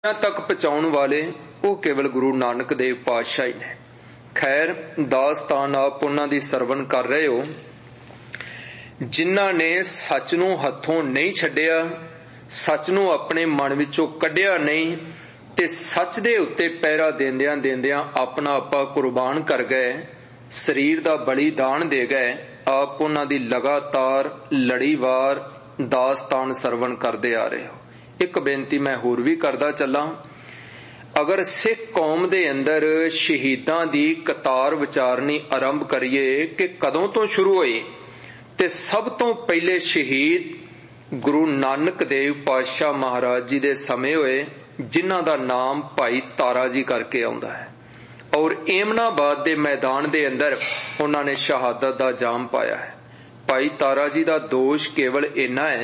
तक पहुंचाने वाले वो केवल गुरु नानक देव पातशाह ही ने। खैर दास्तान आप उन्हां दी सरवण कर रहे हो जिन्हां ने सच नूं हथों नहीं छड्डिया, सच नूं अपने मन विचों कढिया नहीं ते सच दे उत्ते पहरा देंदियां देंदियां अपना आपा कुर्बान कर गए, शरीर दा बलिदान दे गए। आप उन्हां दी लगातार लड़ीवार दास्तान सरवण करदे आ रहे हो। एक बेनती मैं होर भी करदा चला, अगर सिख कौम दे अंदर शहीदां दी कतार विचारनी आरंभ करिए कि कदों तो शुरू होई, ते सब तो पहले शहीद गुरु नानक देव पातशाह महाराज जी दे समय होए, जिन्हां दा नाम भाई तारा जी करके आउंदा है। और एमनाबाद दे मैदान दे अंदर उन्हां ने शहादत दा जाम पाया है। भाई तारा जी दा दोष केवल इन्ना है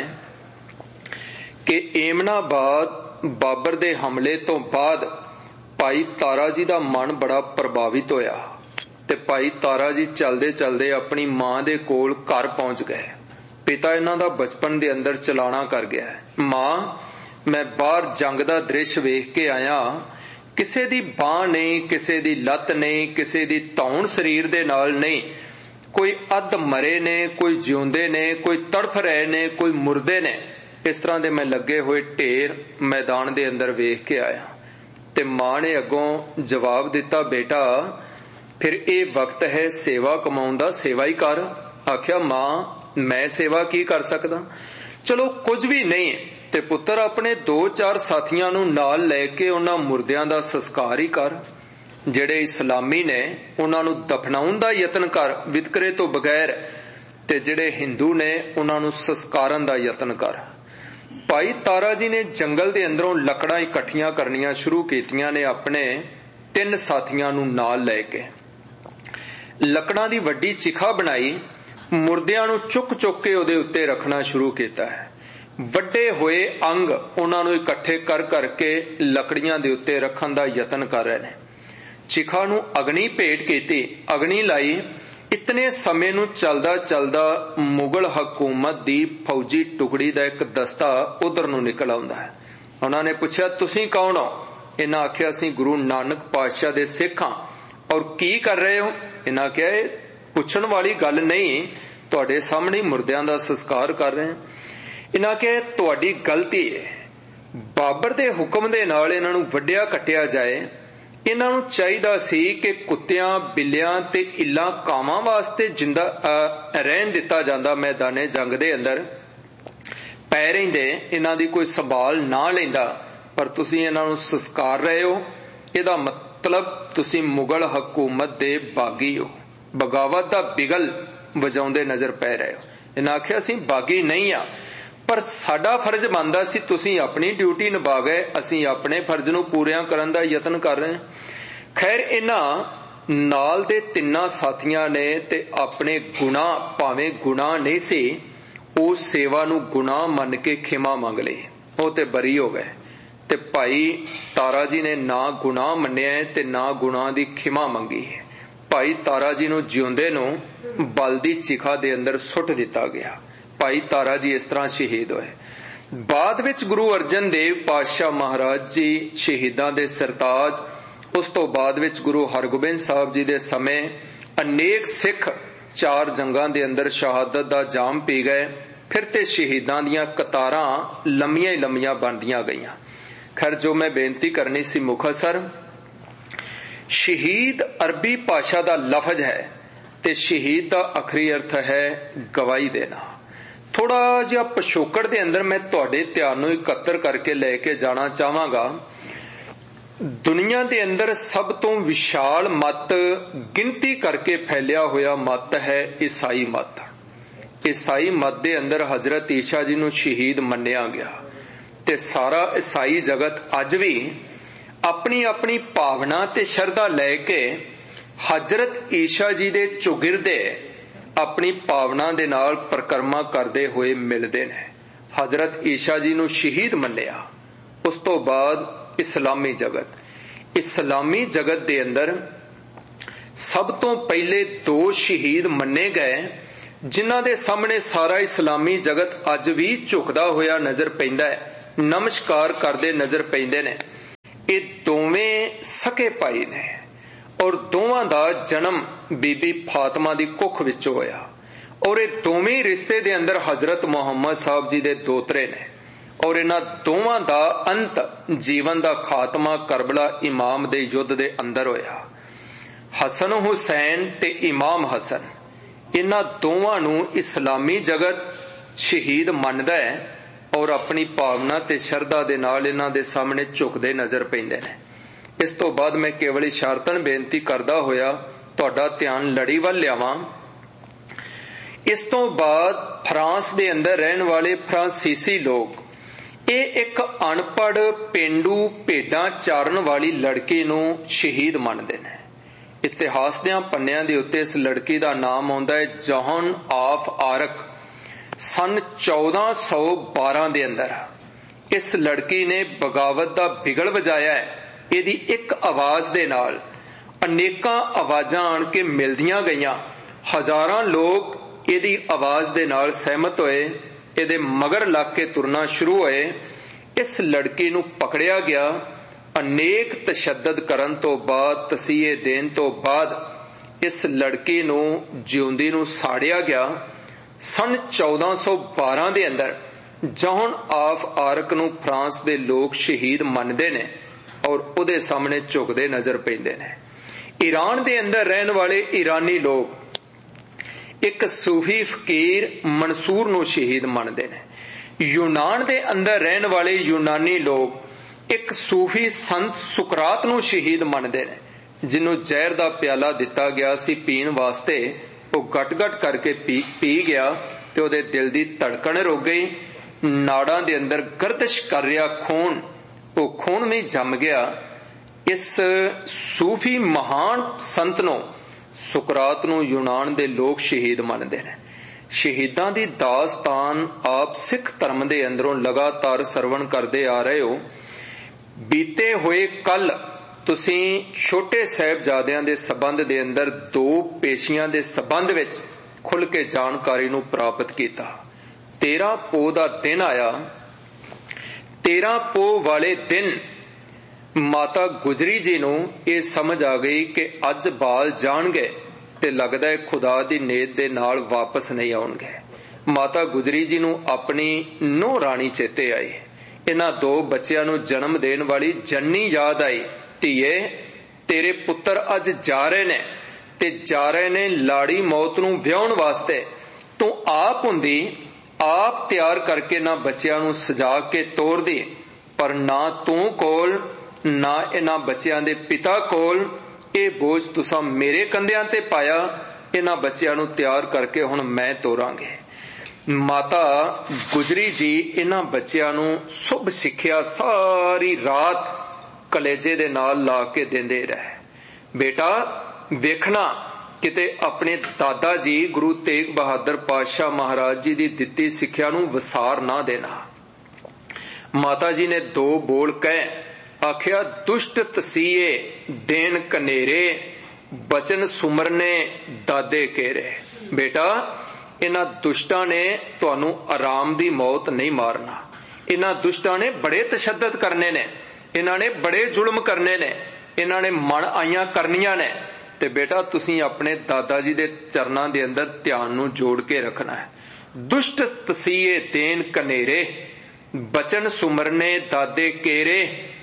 कि एमनाबाद बाबर दे हमले तो बाद भाई तारा जी दा मन बड़ा प्रभावित होया ते भाई तारा जी चलदे चलदे अपनी मां दे कोल घर पहुंच गए। पिता इन्हां दा बचपन दे अंदर चलाना कर गया है। मां, मैं बाहर जंग दा दृश्य वेख के आया, किसे दी बांह नहीं, किसे दी लत नहीं, किसे दी धौण शरीर दे नाल नहीं, कोई अध मरे ने, कोई जिउंदे ने, कोई तड़फ रहे ने, कोई मुर्दे ने। इस तरह दे मैं लगे हुए ढेर मैदान दे अंदर वेख के आया ते मां ने अगों जवाब दिता, बेटा फिर ये वक्त है सेवा कमाउण दा, सेवा ही कर। आख्या मां मैं सेवा की कर सकदा, चलो कुछ भी नहीं ते पुत्र अपने 2-4 साथियां नूं नाल लैके उन्हां मुर्दियां दा संस्कार ही कर। जेड़े इस्लामी ने उन्हां नूं दफनाउण दा यतन कर वितकरे तो बगैर, ते जेड़े हिंदू ने उन्हां नूं संस्कारन दा यतन कर। भाई तारा जी ने जंगल दे अंदरों लकड़ां इकट्ठियां करनियां शुरू कीतियां ने अपने 3 साथियां नूं नाल लैके। लकड़ां दी वड्डी चिखा बनाई, मुर्दियां नूं चुक चुक के उहदे उत्ते रखना शुरू कीता है। वड्डे होए अंग उन्हां नूं इकट्ठे कर करके लकड़ियां दे उत्ते रखण दा यतन कर रहे ने। चिखा नूं अग्नि भेट कीती, अग्नि लाई। इतने समय नूं चलदा चलदा मुगल हकूमत दी फौजी टुकड़ी दा एक दस्ता उधर नूं निकल आउंदा है। उन्हां ने पुछया, तुसीं कौन हो? इन्हां आख्या, असीं गुरु नानक पातशाह दे सिख हां। और की कर रहे हो? इन्हां आख्या, पुछण वाली गल नहीं, तुहाडे सामणे मुर्दियां दा संस्कार कर रहे हैं। इन्हां आख्या, तुहाडी गलती है, बाबर दे हुक्म दे नाल इन्हां नूं वड्डिया कट्टिया जाए। इन्हां नूं चाहीदा सी कि कुत्तियां, बिल्लियां ते इल्लां कावां वास्ते जिंदा रहन दिता जांदा मैदाने जंग दे अंदर, पै रहिंदे, इन्हां दी कोई संभाल ना लैंदा, पर तुसीं इन्हां नूं संस्कार रहे हो। इहदा मतलब तुसीं मुगल हकूमत दे बागी हो, बगावत दा बिगल वजाउंदे नजर पै रहे हो। इन्हां आख्या, असीं बागी नहीं आ, पर साडा फर्ज बनदा सी, तुसीं अपनी ड्यूटी निभा गए, असीं अपने फर्ज नूं पूरियां करन दा यतन कर रहे हैं। खैर इन्हां नाल दे 3 साथियां ने ते अपने गुनाह, भावें गुनाह नहीं सी, उस सेवा नूं गुनाह मन के खिमा मंग लई। वो ते बरी हो गए ते भाई तारा जी ने ना गुनाह मन्निया ते ना गुनाह दी खिमा मंगी है। भाई तारा जी नूं जिउंदे नूं बल दी चिखा दे अंदर सुट दिता गया। भाई तारा जी इस तरह शहीद होए। बाद विच गुरु अर्जन देव पातशाह महाराज जी शहीदां दे सरताज, उस तो बाद विच गुरु हरगोबिंद साहब जी दे समय अनेक सिख 4 जंगां दे अंदर शहादत दा जाम पी गए। फिर ते शहीदां दियां कतारां लंमियां ही लंमियां बनदियां गईयां। खैर जो मैं बेनती करनी सी मुखतसर, शहीद अरबी भाषा दा लफज है ते शहीद दा आखरी अर्थ है गवाही देना। थोड़ा जिहा पिछोकड़ दे अंदर मैं तुहाडे ध्यान नूं इकत्तर करके लेके जाना चाहांगा। दुनिया दे अंदर सब तो विशाल मत, गिनती करके फैलिया होया मत है ईसाई मत। ईसाई मत दे अंदर हजरत ईसा जी नूं शहीद मन्निया गया ते सारा ईसाई जगत अज भी अपनी अपनी भावना ते शरधा लैके हजरत ईसा जी दे चौगिरदे अपनी भावना दे नाल परिक्रमा करदे हुए मिलदे ने। हजरत ईसा जी नूं शहीद मन्निया। उस तो बाद इस्लामी जगत दे अंदर सब तो पहले 2 शहीद मन्ने गए, जिन्हां दे सामने सारा इस्लामी जगत अज भी झुकदा होया नजर पैंदा है, नमस्कार करदे नजर पैंदे ने। ये दोवें सके भाई ने और दोवां दा जन्म बीबी फातिमा दी कुख विचों होया और ये दोवें रिश्ते दे अंदर हजरत मुहम्मद साहब जी दे दोतरे ने और इन्हां दोवां दा अंत जीवन दा खात्मा करबला इमाम दे युद्ध दे अंदर होया। हसन हुसैन ते इमाम हसन इन्हां दोवां नूं इस्लामी जगत शहीद मनदा है और अपनी भावना ते शरधा दे नाल इन्हां दे सामने झुकदे नजर पैंदे ने। इस तो बाद मैं केवल इशारतन बेनती करदा होया तुहाडा ध्यान लड़ी वल लियावां। इस तो बाद फ्रांस दे अंदर रहन वाले फ्रांसीसी लोग ये एक अनपढ़ पेंडू भेडां चारन वाली लड़की नूं शहीद मनदे ने। इतिहास दियां पन्नियां दे उत्ते इस लड़की दा नाम आउंदा है जॉन ऑफ आर्क। सन 1412 दे अंदर इस लड़की ने बगावत दा बिगड़ वजाया है। इहदी एक आवाज दे नाल अनेकां आवाजां आण के मिलदियां गईयां। हजारां लोग इहदी आवाज दे नाल सहमत होए, इहदे मगर लग के तुरना शुरू होए। इस लड़की नूं पकड़िया गया। अनेक तशद्दद करन तो बाद, तसीहे देन तो बाद इस लड़की नूं जिउंदी नूं साड़िया गया। सन 1412 दे अंदर जॉन ऑफ आर्क नूं फ्रांस दे लोग शहीद मनदे ने और उहदे सामने झुकदे नजर पैंदे ने। ईरान दे अंदर रहन वाले ईरानी लोग एक सूफी फकीर मंसूर नूं शहीद मनदे ने। यूनान दे अंदर रहन वाले यूनानी लोग एक सूफी संत सुकरात नूं शहीद मनदे ने, जिन्हों जहर दा प्याला दिता गया सी पीण वास्ते। वो गट गट करके पी गया ते ओहदे दिल दी धड़कन रुक गई। नाड़ां दे अंदर गर्दिश कर रहा खून, वो खून में जम गया। इस सूफी महान संत नूं सुकरात नूं यूनान दे लोग शहीद मनदे ने। शहीदां दी दास्तान आप सिख धर्म दे अंदरों लगातार सरवण करदे आ रहे हो। बीते हुए कल तुसीं छोटे साहिबजादियां दे संबंध दे अंदर 2 पेशियां दे संबंध विच खुल के जानकारी नूं प्राप्त कीता। 13 पो दा दिन आया। 13 पो वाले दिन माता गुजरी जी नूं ये समझ आ गई कि अज बाल जाणगे ते लगदा है खुदा दी नेत दे नाल वापस नहीं आउणगे। माता गुजरी जी नूं अपनी नूह राणी चेते आई। इन्हां 2 बच्चियां नूं जन्म देण वाली जन्नी याद आई। धीए तेरे पुत्र अज जा रहे ने ते जा रहे ने लाड़ी मौत नूं विआउण वास्ते। तू आप हुंदी आप तैयार करके ना बच्चियां नूं सजा के तोर दी, पर ना तू कोल ना इन्हां बच्चियां दे पिता कोल। ये बोझ तुसां मेरे कंधियां ते पाया। इन्हां बच्चियां नूं तैयार करके हुण मैं तोरांगे। माता गुजरी जी इन्हां बच्चियां नूं शुभ सिक्ख्या सारी रात कलेजे दे नाल ला के देंदे रहे। बेटा वेखना किते अपने दादा जी गुरु तेग बहादुर पातशाह महाराज जी दी दित्ती सिक्ख्या नूं वसार ना देना। माता जी ने 2 बोल कहे आखिया दुष्ट तसीए देन कनेरे बचन सुमरने दादे केरे। बेटा इन्हां दुष्टां ने तुहानू आराम दी मौत नहीं मारना। इन्हां दुष्टां ने बड़े तशद्दद करने ने, इन्हां ने बड़े जुल्म करने ने, इन्हां ने मन आईयां करनियां ने। ते बेटा तुसीं अपने दादा जी दे चरनां दे अंदर ध्यान नू जोड़ के रखना है। दुष्ट तसीए देन कनेरे बचन सुमरने दादे केरे।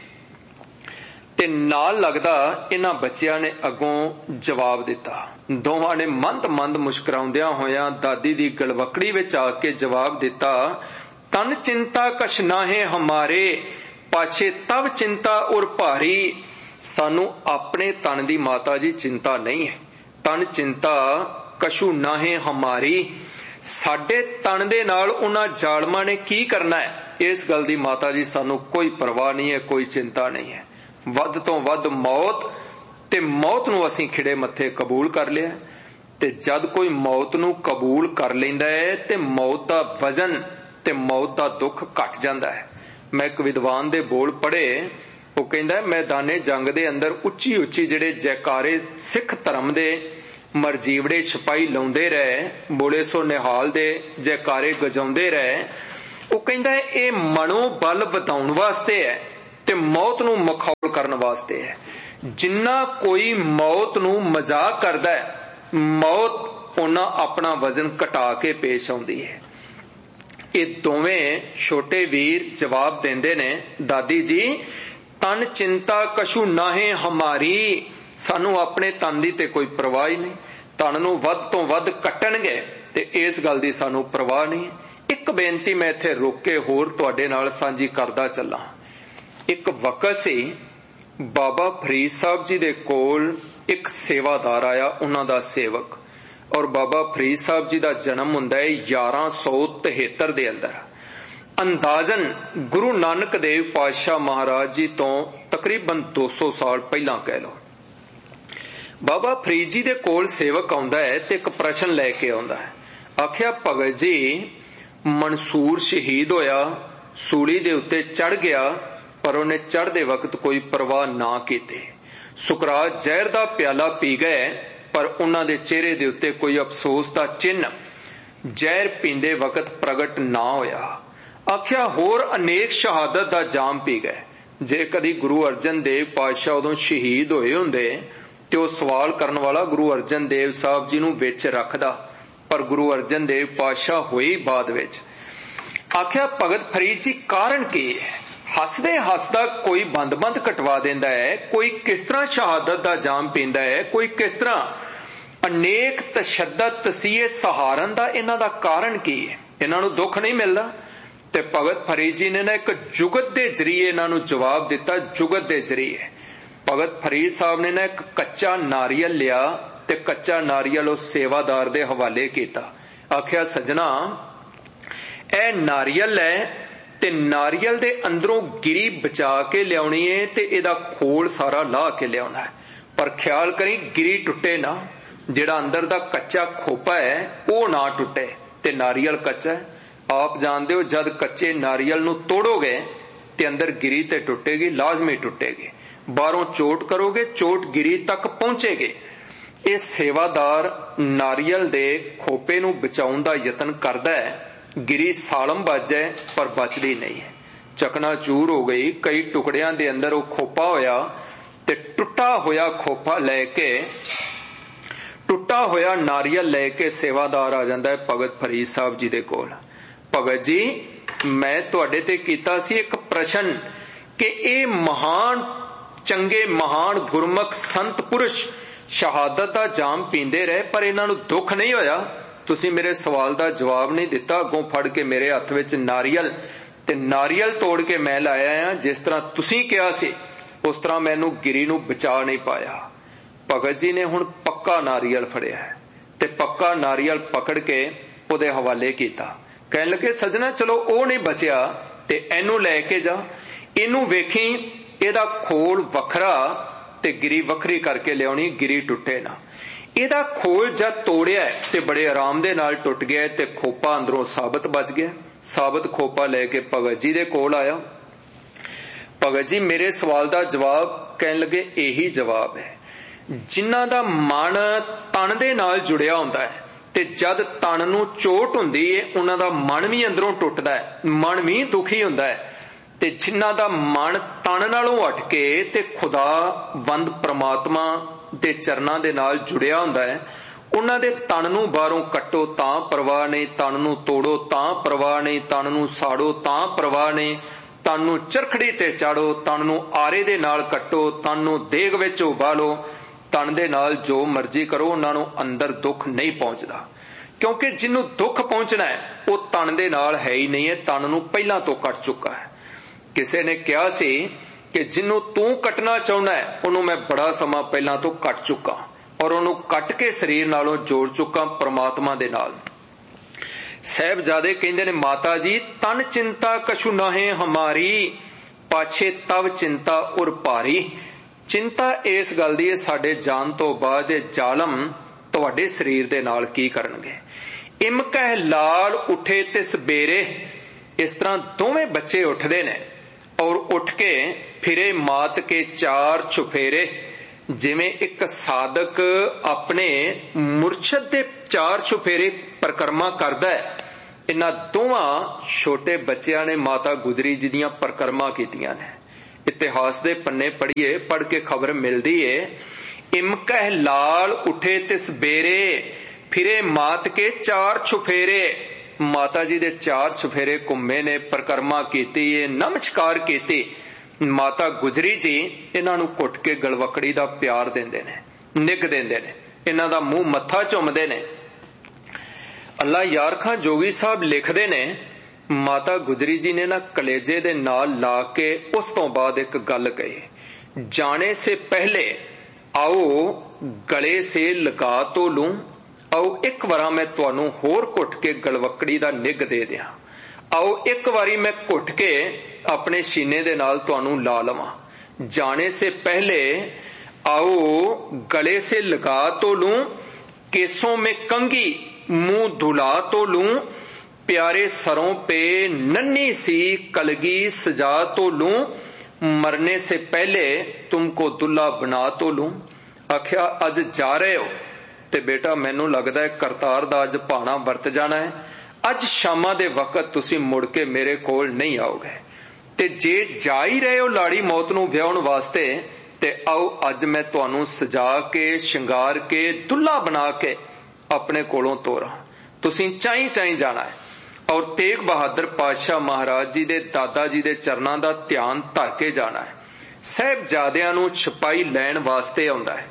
ते नाल लगदा इन्हां बच्चियां ने अगों जवाब दिता। दोवां ने मंद मंद मुस्कुराउंदियां होयां दादी दी गलवकड़ी विच आके जवाब दिता, तन चिंता कश नाहे हमारे पाछे तब चिंता और भारी। सानू अपने तन दी माता जी चिंता नहीं है। तन चिंता कशु नाहे हमारी। साडे तन दे नाल उन्हां जालमां ने की करना है, इस गल दी माता जी सानू कोई परवाह नहीं है, कोई चिंता नहीं है। वध तो वध मौत ते मौत नूं असीं खिड़े मत्थे कबूल कर लिया। ते जद कोई मौत नूं कबूल कर लैंदा है ते मौत दा वजन ते मौत दा दुख घट जांदा है। मैं एक विद्वान दे बोल पढ़े, वो कहंदा है मैदाने जंग दे अंदर उच्ची उच्ची जिहड़े जयकारे सिख धर्म दे मरजीवड़े सिपाही लाउंदे रहे, बोले सो निहाल दे जयकारे गजाउंदे रहे। वो कहंदा है ये मनोबल वधाउण वास्ते है, ते मौत नूं मखौल करन वास्ते है। जिन्ना कोई मौत नूं मजाक करदा है, मौत उन्ना अपना वजन घटा के पेश आउंदी है। ये दोवें छोटे वीर जवाब देंदे ने, दादी जी तन चिंता कछु नाहे हमारी, सानू अपने तन दी ते कोई परवाह ही नहीं, तन नूं वध तों वध कट्टणगे ते इस गल दी सानू परवाह नहीं। एक बेनती मैं इत्थे रोक के होर तुहाडे नाल सांझी करदा चलां। एक वक्त सी, बाबा फरीद साहब जी दे कोल एक सेवादार आया, उन्हां दा सेवक, और बाबा फरीद साहब जी दा जन्म हुंदा है 1173 दे अंदर। अंदाजन गुरु नानक देव पातशाह महाराज जी तो तकरीबन 200 साल पहला कह लो। बाबा फरीद जी दे कोल सेवक आउंदा है ते एक प्रश्न लैके आउंदा है। आखिया, भगत जी मंसूर शहीद होया, सूली दे उत्ते चढ़ गया, पर उन्हें चढ़दे वक्त कोई परवाह ना कीती। सुकरात जहर दा प्याला पी गए, पर उन्हां दे चेहरे दे उत्ते कोई अफसोस दा चिन्ह जहर पींदे वक्त प्रगट ना होया। आखिया, होर अनेक शहादत दा जाम पी गए। जे कदी गुरु अर्जन देव पातशाह उदों शहीद होए हुंदे ते ओह सवाल करन वाला गुरु अर्जन देव साहब जी नूं विच रखदा, पर गुरु अर्जन देव पातशाह होई बाद विच। आखिया, भगत फरीद जी कारण की है? हसदे हसदा कोई बंद बंद कटवा देंदा है, कोई किस तरह शहादत दा जाम पींदा है, कोई किस तरह अनेक तशद्दद तसीहे सहारन दा, इन्हां दा कारण की है? इन्हां नूं दुख नहीं मिलदा? ते भगत फरीद जी ने ना एक जुगत दे जरिए इन्हां नूं जवाब दिता। जुगत दे जरिए भगत फरीद साहब ने ना एक कच्चा नारियल लिया ते कच्चा नारियल उस सेवादार दे हवाले कीता। आखिया, सजना ए नारियल है ते नारियल दे अंदरों गिरी बचा के लियाउणी है ते एदा खोल सारा ला के लियाउणा है, पर ख्याल करी गिरी टुटे ना, जेड़ा अंदर दा कच्चा खोपा है वो ना टुटे ते नारियल कच्चा है। आप जानते हो, जद कच्चे नारियल नूं तोड़ोगे ते अंदर गिरी ते टुटेगी, लाजमी टुटेगी। बाहरों चोट करोगे, चोट गिरी तक पहुंचेगी। ये सेवादार नारियल दे खोपे नूं बचाउण दा यतन करदा है, गिरी सालम बच जाए पर बचदी नहीं है, चकनाचूर हो गई। कई टुकड़ियां दे अंदर वो खोपा होया ते टुटा होया खोपा लैके, टुटा होया नारियल लैके सेवादार आ जांदा है भगत फरीद साहब जी दे कोल। भगत जी, मैं तुहाडे ते कीता सी एक प्रश्न कि ये महान चंगे महान गुरमुख संत पुरुष शहादत दा जाम पींदे रहे, पर इन्हां नूं दुख नहीं होया। तुसी मेरे सवाल दा जवाब नहीं दिता, अगों फड़ के मेरे हत्थ विच नारियल ते नारियल तोड़ के मैं लाया हां। जिस तरह तुसी कहा सी उस तरह मैनू गिरी नूं बचा नहीं पाया। भगत जी ने हुण पक्का नारियल फड़िया है ते पक्का नारियल पकड़ के उहदे हवाले कीता। कहण लगे, सजना चलो ओ नहीं बचिया ते इहनू लैके जा, इनू वेखी एदा खोल वखरा ते गिरी वखरी करके लियाउणी, गिरी टुटे ना। एदा खोल जद तोड़िया ते बड़े आराम दे नाल टुट गया ते खोपा अंदरों साबित बच गया। साबित खोपा लैके भगत जी दे कोल आया। भगत जी, मेरे सवाल दा जवाब, कहण लगे, यही जवाब है। जिन्हां दा मन तन दे नाल जुड़िया हुंदा है ते जद तन नूं चोट हुंदी है उन्हां दा मन भी अंदरों टुटदा है, मन भी दुखी हुंदा है। ते जिन्हां दा मन तन नालों हट के ते खुदा बंद परमात्मा दे चरनां दे नाल जुड़िया हुंदा है, उन्हां दे तन नूं बाहरों कट्टो तां परवाह नहीं, तन नूं तोड़ो तां परवाह नहीं, तन नूं साड़ो तां परवाह नहीं, तन नूं चरखड़ी ते चाड़ो, तन नूं आरे दे नाल कट्टो, तन नूं देग विच उबालो, तन दे नाल जो मर्जी करो, उन्हां नूं अंदर दुख नहीं पहुंचदा। क्योंकि जिन्नू दुख पहुंचना है वो तन दे नाल है ही नहीं है, तन नूं पहिलां तो कट चुका है। किसी ने कहा सी कि जिन्नू तू कटना चाहुंदा है उन्हों मैं बड़ा समा पहला तो कट चुका और उन्होंने कट के शरीर नालों जोड़ चुका परमात्मा दे नाल। साहिबजादे कहंदे ने, माता जी तन चिंता कछु नाहे हमारी, पाछे तव चिंता उर भारी। चिंता इस गल दी साडे जान तो बाद जालम तुहाडे शरीर दे नाल की करनगे। इमकह लाल उठे तिस बेरे, इस तरह दोवें बच्चे उठदे ने और उठ के फिरे मात के चार छुफेरे। जिवें एक साधक अपने मुर्शद दे चार छुफेरे परिक्रमा करदा है, इन्हां दोवां छोटे बच्चियां ने माता गुजरी जी दीयां परिक्रमा कीतियां ने। इतिहास दे पन्ने पढ़िए, पढ़ के खबर मिलती है, इमकह लाल उठे तिस बेरे फिरे मात के 4 छुफेरे। माता जी दे 4 छुफेरे घुम्मे ने, परिक्रमा कीती है, नमस्कार कीती। माता गुजरी जी इन्हां नूं घुट के गलवकड़ी दा प्यार देंदे ने, निग देंदे ने, इन्हां दा मूंह मत्था चुमदे ने। अल्लाह यार खां जोगी साहब लिखदे ने, माता गुजरी जी ने ना कलेजे दे नाल ला के उस तो बाद एक गल कही, जाने से पहले आओ गले से लगा तो लूं, आओ एक बार मैं तुहानू होर घुट के गलवकड़ी दा निग दे दियां, आओ एक बारी मैं घुट के अपने सीने दे नाल तुहानू ला लवां। जाने से पहले आओ गले से लगा तो लूं, केसों में कंघी मुंह धुला तो लूं, प्यारे सरों पे नन्ही सी कलगी सजा तो लूं, मरने से पहले तुमको दुल्हा बना तो लूं। आख्या अज जा रहे हो ते बेटा मैनू लगदा है करतार दा अज भाना वरत जाना है, अज शामा दे वकत तुसी मुड़ के मेरे कोल नहीं आओगे, ते जे जा ही रहे हो लाड़ी मौत नू व्याहण वास्ते ते आओ अज मैं तुहानू सजा के श्रृंगार के दुल्हा बना के अपने कोलों तोरा, तुसी चाई चाई जाना है। और तेग बहादुर पातशाह महाराज जी दे दादा जी दे चरनां दा ध्यान धर के जाना है। साहिबजादियां नू छपाई लैण वास्ते आउंदा है।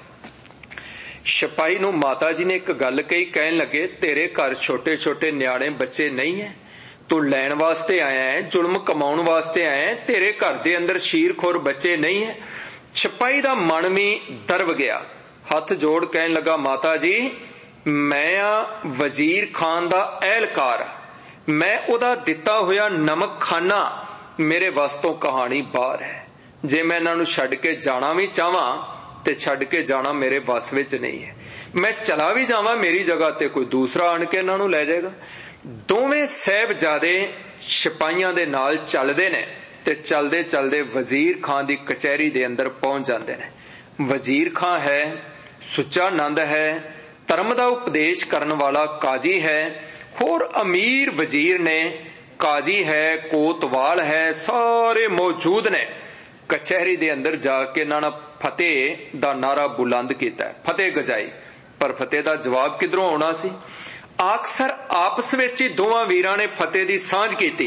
छपाई नू माता जी ने एक गल कही, कहन लगे तेरे घर छोटे छोटे न्याणे बच्चे नहीं है, तू लैण वास्ते आया है, जुल्म कमाउण वास्ते आया है, तेरे घर दे अंदर शीरखोर बच्चे नहीं है। छपाई दा मन भी दरब गया, हथ जोड़ कहन लगा माता जी मैं वजीर खान दा एहलकार, मैं उदा दिता होया नमक खाना, मेरे वास्तों कहानी बाहर है। जे मैं इन्हां नूं छड्ड के जाना भी चाहां ते छड्ड के जाना मेरे वस विच नहीं है, मैं चला भी जावां मेरी जगह ते कोई दूसरा आण के इन्हां नूं लै जाएगा। दोवें साहिबजादे सिपाहियां दे नाल चलदे ने ते चलदे चलदे वजीर खान दी कचहरी दे अंदर पहुंच जांदे ने। वजीर खान है, सुच्चा नंद है, धर्म दा उपदेश करन वाला काजी है, होर अमीर वजीर ने, काजी है, कोतवाल है, सारे मौजूद ने। कचहरी दे अंदर जाके इन्हां फतेह दा नारा बुलंद कीता है, फतेह गजाई, पर फतेह दा जवाब किधरों आउणा सी। अक्सर आपस विच ही दोवां वीरां ने फतेह दी सांझ कीती।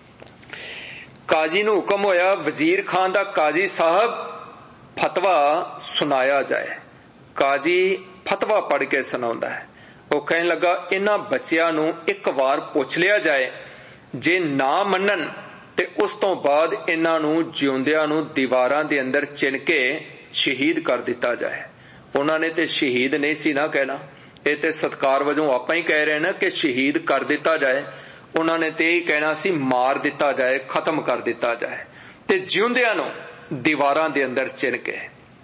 काजी नूं हुक्म होया वजीर खान दा काजी साहब फतवा सुनाया जाए। काजी फतवा पढ़ के सुनाउंदा है। वो कहन लगा इन्हां बच्चियां नूं एक वार पुछ लिया जाए, जे ना मन्नन ते उस तो बाद इन्हां नूं जिउंदियां नूं दीवारां दे अंदर चिण के शहीद कर दिता जाए। उन्हां ने ते शहीद नहीं सी ना कहना, ये ते सत्कार वजों आपां ही कह रहे ना कि शहीद कर दिता जाए। उन्हां ने ते ही कहना सी मार दिता जाए, खत्म कर दिता जाए, ते जिउंदियां नूं दीवारां दे अंदर चिण के।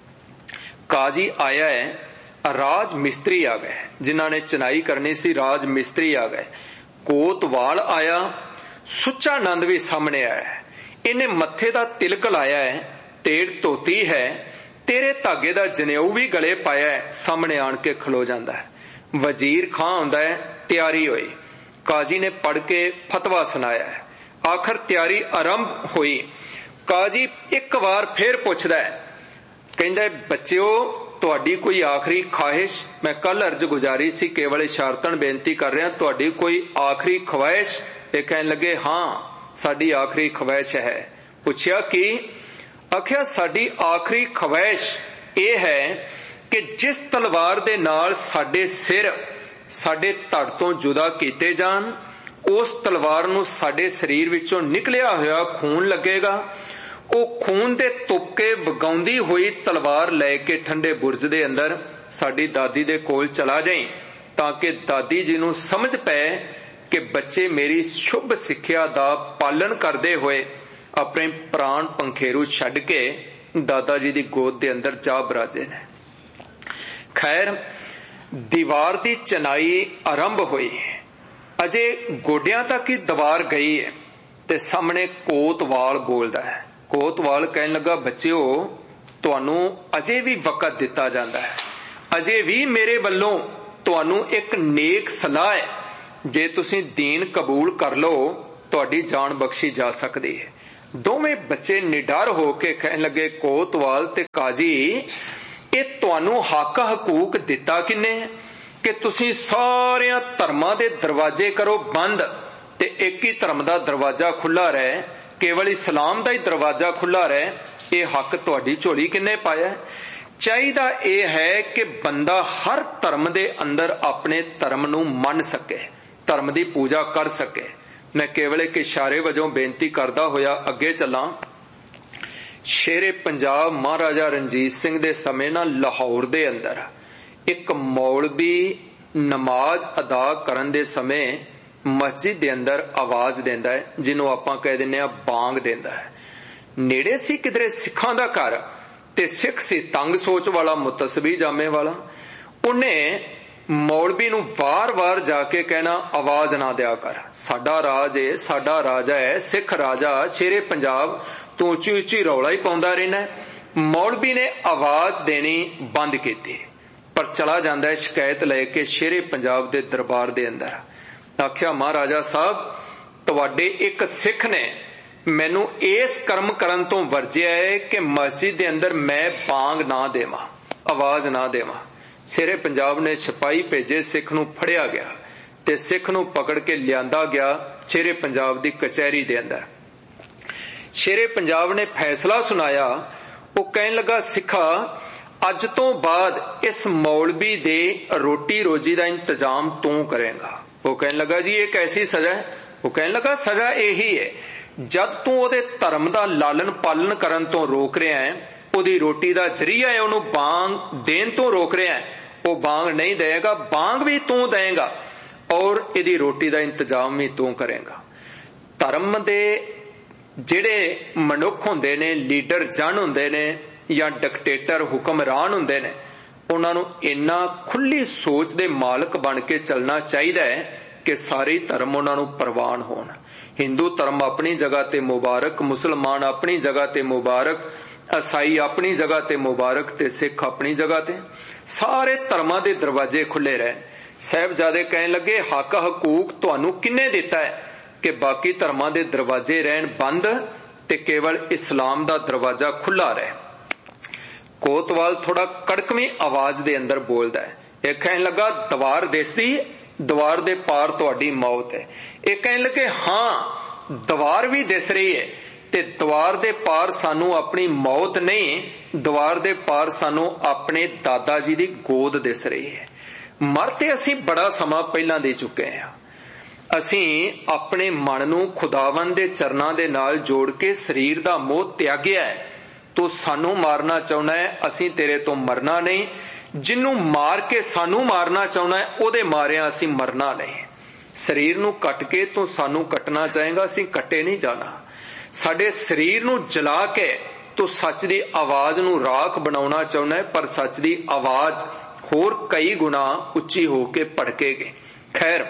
काजी आया है, राज मिस्त्री आ गए, जिन्हां ने चनाई करनी सी राज मिस्त्री आ गए। कोतवाल आया, सुच्चा नंद भी सामने आया है, इन्हें मत्थे दा तिलक लाया है, तेड़ धोती है, तेरे धागे दा जनेऊ भी गले पाया है, सामने आन के खलो जांदा है। वजीर खां आउंदा है, तैयारी होई, काजी ने पढ़ के फतवा सुनाया है। आखिर तैयारी आरंभ हुई। काजी एक बार फिर पुछदा है, कहंदा है बच्चिओ तुहाडी कोई आखिरी ख्वाहिश, मैं कल अर्ज गुजारी सी केवल इशारतन बेनती कर रहा, तुहाडी कोई आखिरी ख्वाहिश? ये कहन लगे हां साडी आखिरी ख्वाहिश है। पुछया की? आख्या साडी आखिरी ख्वाहिश ये है कि जिस तलवार दे नाल साडे सिर साडे धड़ तो जुदा कीते जान, उस तलवार नूं साडे शरीर विचों निकलिया होया खून लगेगा, ओ खून दे तुपके वगाउंदी हुई तलवार लैके ठंडे बुरज दे अंदर साडी दादी दे कोल चला जाई, ताकि दादी जी नूं समझ पै कि बच्चे मेरी शुभ सिक्ख्या दा पालन करदे होए अपने प्राण पंखेरू छड्ड के दादा जी दी गोद दे अंदर जा बराजे ने। खैर दीवार दी चनाई आरंभ हुई, अजे गोडियां तक ही दीवार गई है ते सामने कोतवाल बोलदा है। कोतवाल कहन लगा बच्चिओ तुहानू अजे भी वक़्त दिता जांदा है, अजे भी मेरे वल्लों तुहानू एक नेक सलाह है, जे तुसीं दीन कबूल कर लो तुहाडी जान बख्शी जा सकदी है। ਦੋਵੇਂ ਬੱਚੇ ਨਿਡਰ ਹੋ ਕੇ ਕਹਿਣ ਲੱਗੇ, ਕੋਤਵਾਲ ਤੇ ਕਾਜੀ, ਇਹ ਤੁਹਾਨੂੰ ਹੱਕ ਹਕੂਕ ਦਿੱਤਾ ਕਿੰਨੇ ਕਿ ਤੁਸੀਂ ਸਾਰਿਆਂ ਧਰਮਾਂ ਦੇ ਦਰਵਾਜ਼ੇ ਕਰੋ ਬੰਦ ਤੇ ਇੱਕ ਹੀ ਧਰਮ ਦਾ ਦਰਵਾਜ਼ਾ ਖੁੱਲਾ ਰਹੇ, ਕੇਵਲ ਇਸਲਾਮ ਦਾ ਹੀ ਦਰਵਾਜ਼ਾ ਖੁੱਲਾ ਰਹੇ? ਇਹ ਹੱਕ ਤੁਹਾਡੀ ਝੋਲੀ ਕਿੰਨੇ ਪਾਇਆ? ਚਾਹੀਦਾ ਇਹ ਹੈ ਕਿ ਬੰਦਾ ਹਰ ਧਰਮ ਦੇ ਅੰਦਰ ਆਪਣੇ ਧਰਮ ਨੂੰ ਮੰਨ ਸਕੇ, ਧਰਮ ਦੀ ਪੂਜਾ ਕਰ ਸਕੇ। ਮੈਂ ਕੇਵਲ ਇੱਕ ਇਸ਼ਾਰੇ ਵਜੋਂ ਬੇਨਤੀ ਕਰਦਾ ਹੋਇਆ ਅੱਗੇ ਚੱਲਾਂ। ਸ਼ੇਰੇ ਪੰਜਾਬ ਮਹਾਰਾਜਾ ਰਣਜੀਤ ਸਿੰਘ ਦੇ ਸਮੇਂ ਨਾਲ ਲਾਹੌਰ ਦੇ ਅੰਦਰ ਇੱਕ ਮੌਲਵੀ ਨਮਾਜ਼ ਅਦਾ ਕਰਨ ਦੇ ਸਮੇਂ ਮਸਜਿਦ ਦੇ ਅੰਦਰ ਆਵਾਜ਼ ਦਿੰਦਾ ਹੈ, ਜਿਹਨੂੰ ਆਪਾਂ ਕਹਿ ਦਿੰਦੇ ਆ ਬਾਂਗ ਦਿੰਦਾ ਹੈ। ਨੇੜੇ ਸੀ ਕਿਧਰੇ ਸਿੱਖਾਂ ਦਾ ਘਰ ਤੇ ਸਿੱਖ ਸੀ ਤੰਗ ਸੋਚ ਵਾਲਾ, ਮੁਤਸਬੀ ਜਾਮੇ ਵਾਲਾ। ਉਹਨੇ ਮੌਲਵੀ ਨੂੰ ਵਾਰ-ਵਾਰ ਜਾ ਕੇ ਕਹਿਣਾ, ਆਵਾਜ਼ ਨਾ ਦਿਆ ਕਰ, ਸਾਡਾ ਰਾਜ ਏ, ਸਾਡਾ ਰਾਜਾ ਹੈ, ਸਿੱਖ ਰਾਜਾ ਸ਼ੇਰੇ ਪੰਜਾਬ, ਤੂੰ ਉੱਚੀ ਉੱਚੀ ਰੌਲਾ ਹੀ ਪਾਉਂਦਾ ਰਹਿਣਾ। ਮੌਲਵੀ ਨੇ ਆਵਾਜ਼ ਦੇਣੀ ਬੰਦ ਕੀਤੀ, ਪਰ ਚਲਾ ਜਾਂਦਾ ਸ਼ਿਕਾਇਤ ਲੈ ਕੇ ਸ਼ੇਰੇ ਪੰਜਾਬ ਦੇ ਦਰਬਾਰ ਦੇ ਅੰਦਰ। ਆਖਿਆ, ਮਹਾਰਾਜਾ ਸਾਹਿਬ, ਤੁਹਾਡੇ ਇੱਕ ਸਿੱਖ ਨੇ ਮੈਨੂੰ ਇਸ ਕਰਮ ਕਰਨ ਤੋਂ ਵਰਜਿਆ ਹੈ ਕਿ ਮਸਜਿਦ ਦੇ ਅੰਦਰ ਮੈਂ ਬਾਂਗ ਨਾ ਦੇਵਾਂ, ਆਵਾਜ਼ ਨਾ ਦੇਵਾਂ। ਸ਼ੇਰੇ ਪੰਜਾਬ ਨੇ ਸਿਪਾਹੀ ਭੇਜੇ, ਸਿੱਖ ਨੂੰ ਫੜਿਆ ਗਿਆ ਤੇ ਸਿੱਖ ਨੂੰ ਪਕੜ ਕੇ ਲਿਆਂਦਾ ਗਿਆ ਸ਼ੇਰੇ ਪੰਜਾਬ ਦੀ ਕਚਹਿਰੀ ਦੇ ਅੰਦਰ। ਸ਼ੇਰੇ ਪੰਜਾਬ ਨੇ ਫੈਸਲਾ ਸੁਣਾਇਆ। ਉਹ ਕਹਿਣ ਲੱਗਾ, ਸਿੱਖਾ, ਅੱਜ ਤੋਂ ਬਾਅਦ ਇਸ ਮੌਲਵੀ ਦੇ ਰੋਟੀ ਰੋਜੀ ਦਾ ਇੰਤਜ਼ਾਮ ਤੂੰ ਕਰੇਗਾ। ਉਹ ਕਹਿਣ ਲੱਗਾ, ਜੀ ਇਹ ਕੈਸੀ ਸਜ਼ਾ ਹੈ? ਉਹ ਕਹਿਣ ਲੱਗਾ, ਸਜ਼ਾ ਇਹੀ ਹੈ, ਜਦ ਤੂੰ ਉਹਦੇ ਧਰਮ ਦਾ ਲਾਲਨ ਪਾਲਨ ਕਰਨ ਤੋਂ ਰੋਕ ਰਿਹਾ ਹੈ, ਉਹਦੀ ਰੋਟੀ ਦਾ ਜ਼ਰੀਆ ਹੈ ਉਹਨੂੰ ਬਾਂਗ ਦੇਣ ਤੋਂ ਰੋਕ ਰਿਹਾ ਹੈ, ਉਹ ਬਾਂਗ ਨਹੀਂ ਦੇਗਾ, ਬਾਂਗ ਵੀ ਤੂੰ ਦੇਗਾ ਔਰ ਇਹਦੀ ਰੋਟੀ ਦਾ ਇੰਤਜ਼ਾਮ ਵੀ ਤੂੰ ਕਰੇਗਾ। ਧਰਮ ਦੇ ਜਿਹੜੇ ਮਨੁੱਖ ਹੁੰਦੇ ਨੇ, ਲੀਡਰ ਜਨ ਹੁੰਦੇ ਨੇ ਜਾਂ ਡਿਕਟੇਟਰ ਹੁਕਮਰਾਨ ਹੁੰਦੇ ਨੇ, ਉਹਨਾਂ ਨੂੰ ਇੰਨਾ ਖੁੱਲੀ ਸੋਚ ਦੇ ਮਾਲਕ ਬਣ ਕੇ ਚੱਲਣਾ ਚਾਹੀਦਾ ਹੈ ਕਿ ਸਾਰੇ ਧਰਮ ਉਹਨਾਂ ਨੂੰ ਪ੍ਰਵਾਨ ਹੋਣ। ਹਿੰਦੂ ਧਰਮ ਆਪਣੀ ਜਗ੍ਹਾ ਤੇ ਮੁਬਾਰਕ, ਮੁਸਲਮਾਨ ਆਪਣੀ ਜਗ੍ਹਾ ਤੇ ਮੁਬਾਰਕ, ਈਸਾਈ ਆਪਣੀ ਜਗ੍ਹਾ ਤੇ ਮੁਬਾਰਕ ਤੇ ਸਿੱਖ ਆਪਣੀ ਜਗ੍ਹਾ ਤੇ। ਸਾਰੇ ਧਰਮਾਂ ਦੇ ਦਰਵਾਜ਼ੇ ਖੁੱਲੇ ਰਹਿਣ। ਸਾਹਿਬਜ਼ਾਦੇ ਕਹਿਣ ਲੱਗੇ, ਹੱਕ ਹਕੂਕ ਤੁਹਾਨੂੰ ਕਿੰਨੇ ਦਿੱਤਾ ਹੈ ਕਿ ਬਾਕੀ ਧਰਮਾਂ ਦੇ ਦਰਵਾਜ਼ੇ ਰਹਿਣ ਬੰਦ ਤੇ ਕੇਵਲ ਇਸਲਾਮ ਦਾ ਦਰਵਾਜ਼ਾ ਖੁੱਲਾ ਰਹੇ? ਕੋਤਵਾਲ ਥੋੜਾ ਕੜਕਵੀਂ ਆਵਾਜ਼ ਦੇ ਅੰਦਰ ਬੋਲਦਾ ਹੈ। ਇਹ ਕਹਿਣ ਲੱਗਾ, ਦੀਵਾਰ ਦਿਸਦੀ, ਦੀਵਾਰ ਦੇ ਪਾਰ ਤੁਹਾਡੀ ਮੌਤ ਹੈ। ਇਹ ਕਹਿਣ ਲੱਗੇ, ਹਾਂ ਦੀਵਾਰ ਵੀ ਦਿਸ ਰਹੀ ਹੈ ਤੇ ਦੀਵਾਰ ਦੇ ਪਾਰ ਸਾਨੂੰ ਆਪਣੀ ਮੌਤ ਨਹੀਂ, ਦੀਵਾਰ ਦੇ ਪਾਰ ਸਾਨੂੰ ਆਪਣੇ ਦਾਦਾ ਜੀ ਦੀ ਗੋਦ ਦਿਸ ਰਹੀ ਹੈ। ਮਰ ਤੇ ਅਸੀਂ ਬੜਾ ਸਮਾਂ ਪਹਿਲਾਂ ਦੇ ਚੁੱਕੇ ਹਾਂ। ਅਸੀਂ ਆਪਣੇ ਮਨ ਨੂੰ ਖੁਦਾਵੰਦ ਦੇ ਚਰਨਾਂ ਦੇ ਨਾਲ ਜੋੜ ਕੇ ਸਰੀਰ ਦਾ ਮੋਹ ਤਿਆਗਿਆ ਹੈ। ਤੂੰ ਸਾਨੂੰ ਮਾਰਨਾ ਚਾਹੁੰਦਾ ਹੈ, ਅਸੀਂ ਤੇਰੇ ਤੋਂ ਮਰਨਾ ਨਹੀਂ। ਜਿਹਨੂੰ ਮਾਰ ਕੇ ਸਾਨੂੰ ਮਾਰਨਾ ਚਾਹੁੰਦਾ ਹੈ, ਉਹਦੇ ਮਾਰਿਆਂ ਅਸੀਂ ਮਰਨਾ ਨਹੀਂ। ਸਰੀਰ ਨੂੰ ਕੱਟ ਕੇ ਤੂੰ ਸਾਨੂੰ ਕੱਟਣਾ ਚਾਹੇਗਾ, ਅਸੀਂ ਕੱਟੇ ਨਹੀਂ ਜਾਣਾ। ਸਾਡੇ ਸਰੀਰ ਨੂੰ ਜਲਾ ਕੇ ਤੂੰ ਸੱਚ ਦੀ ਆਵਾਜ਼ ਨੂੰ ਰਾਖ ਬਣਾਉਣਾ ਚਾਹੁੰਦਾ ਹੈ, ਪਰ ਸੱਚ ਦੀ ਆਵਾਜ਼ ਹੋਰ ਕਈ ਗੁਣਾ ਉੱਚੀ ਹੋ ਕੇ ਭੜਕੇਗੀ। ਖੈਰ,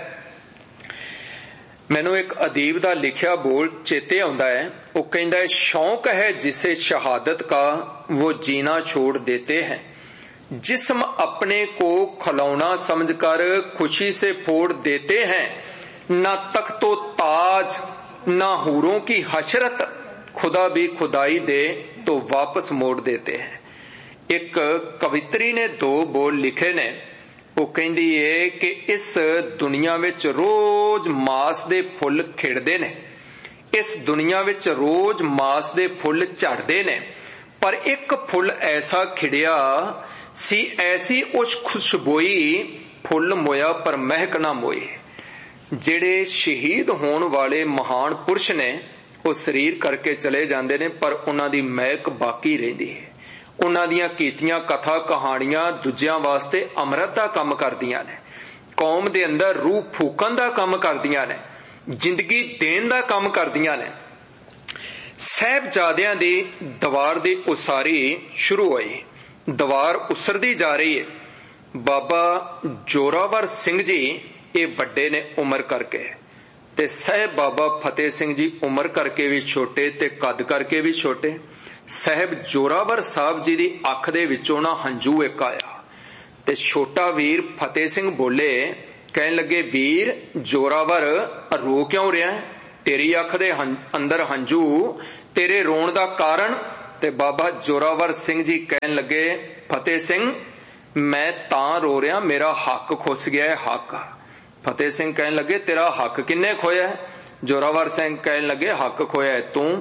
ਮੈਨੂੰ ਇੱਕ ਅਦੀਬ ਦਾ ਲਿਖਿਆ ਬੋਲ ਚੇਤੇ ਆਉਂਦਾ ਹੈ। ਉਹ ਕਹਿੰਦਾ ਹੈ, ਸ਼ੌਕ ਹੈ ਜਿਸੇ ਸ਼ਹਾਦਤ का वो जीना छोड़ देते हैं, जिस्म अपने को खिलौना समझकर खुशी से फोड़ देते हैं, ना तख्तो ताज ना हूरों की हशरत, खुदा भी खुदाई दे तो वापस मोड़ देते हैं। एक कवित्री ने दो बोल लिखे ने। ਉਹ ਕਹਿੰਦੀ ਏ ਕਿ ਇਸ ਦੁਨੀਆ ਵਿੱਚ ਰੋਜ਼ ਮਾਸ ਦੇ ਫੁੱਲ ਖਿੜਦੇ ਨੇ, ਇਸ ਦੁਨੀਆ ਵਿੱਚ ਰੋਜ਼ ਮਾਸ ਦੇ ਫੁੱਲ ਝੜਦੇ ਨੇ, ਪਰ ਇੱਕ ਫੁੱਲ ਐਸਾ ਖਿੜਿਆ ਸੀ, ਐਸੀ ਉਸ ਖੁਸ਼ਬੋਈ ਫੁੱਲ ਮੋਇਆ ਪਰ ਮਹਿਕ ਨਾ ਮੋਏ। ਜਿਹੜੇ ਸ਼ਹੀਦ ਹੋਣ ਵਾਲੇ ਮਹਾਨ ਪੁਰਸ਼ ਨੇ, ਉਹ ਸਰੀਰ ਕਰਕੇ ਚਲੇ ਜਾਂਦੇ ਨੇ, ਪਰ ਉਹਨਾਂ ਦੀ ਮਹਿਕ ਬਾਕੀ ਰਹਿੰਦੀ ਹੈ। ਉਹਨਾਂ ਦੀਆਂ ਕੀਤੀਆਂ ਕਥਾ ਕਹਾਣੀਆਂ ਦੂਜਿਆਂ ਵਾਸਤੇ ਅੰਮ੍ਰਿਤ ਦਾ ਕੰਮ ਕਰਦੀਆਂ ਨੇ, ਕੌਮ ਦੇ ਅੰਦਰ ਰੂਹ ਫੂਕਣ ਦਾ ਕੰਮ ਕਰਦੀਆਂ ਨੇ, ਜ਼ਿੰਦਗੀ ਦੇਣ ਦਾ ਕੰਮ ਕਰਦੀਆਂ ਨੇ। ਸਾਹਿਬਜ਼ਾਦਿਆਂ ਦੀ ਦੀਵਾਰ ਦੀ ਉਸਾਰੀ ਸ਼ੁਰੂ ਹੋਈ, ਦੀਵਾਰ ਉਸਰਦੀ ਜਾ ਰਹੀ ਹੈ। ਬਾਬਾ ਜੋਰਾਵਰ ਸਿੰਘ ਜੀ ਇਹ ਵੱਡੇ ਨੇ ਉਮਰ ਕਰਕੇ, ਤੇ ਸਾਹਿਬ ਬਾਬਾ ਫਤਿਹ ਸਿੰਘ ਜੀ ਉਮਰ ਕਰਕੇ ਵੀ ਛੋਟੇ ਤੇ ਕੱਦ ਕਰਕੇ ਵੀ ਛੋਟੇ। ਸਾਹਿਬ ਜੋਰਾਵਰ ਸਾਹਿਬ ਜੀ ਦੀ ਅੱਖ ਦੇ ਵਿੱਚੋਂ ਨਾ ਹੰਝੂ ਇੱਕ ਆਇਆ ਤੇ ਛੋਟਾ ਵੀਰ ਫਤਿਹ ਸਿੰਘ ਬੋਲੇ, ਕਹਿਣ ਲੱਗੇ, ਵੀਰ ਜੋਰਾਵਰ ਰੋ ਕਿਉਂ ਰਿਹਾ? ਤੇਰੀ ਅੱਖ ਦੇ ਅੰਦਰ ਹੰਝੂ तेरे रोण दा कारण? ते बाबा जोरावर सिंह जी कहन लगे, फतेह सिंह मैं तां रो रहा, मेरा हक खुस गया है। हक? फतेह सिंह कहन लगे, तेरा हक किन्ने खोया है? जोरावर सिंह कहन लगे, हक खोया है तू।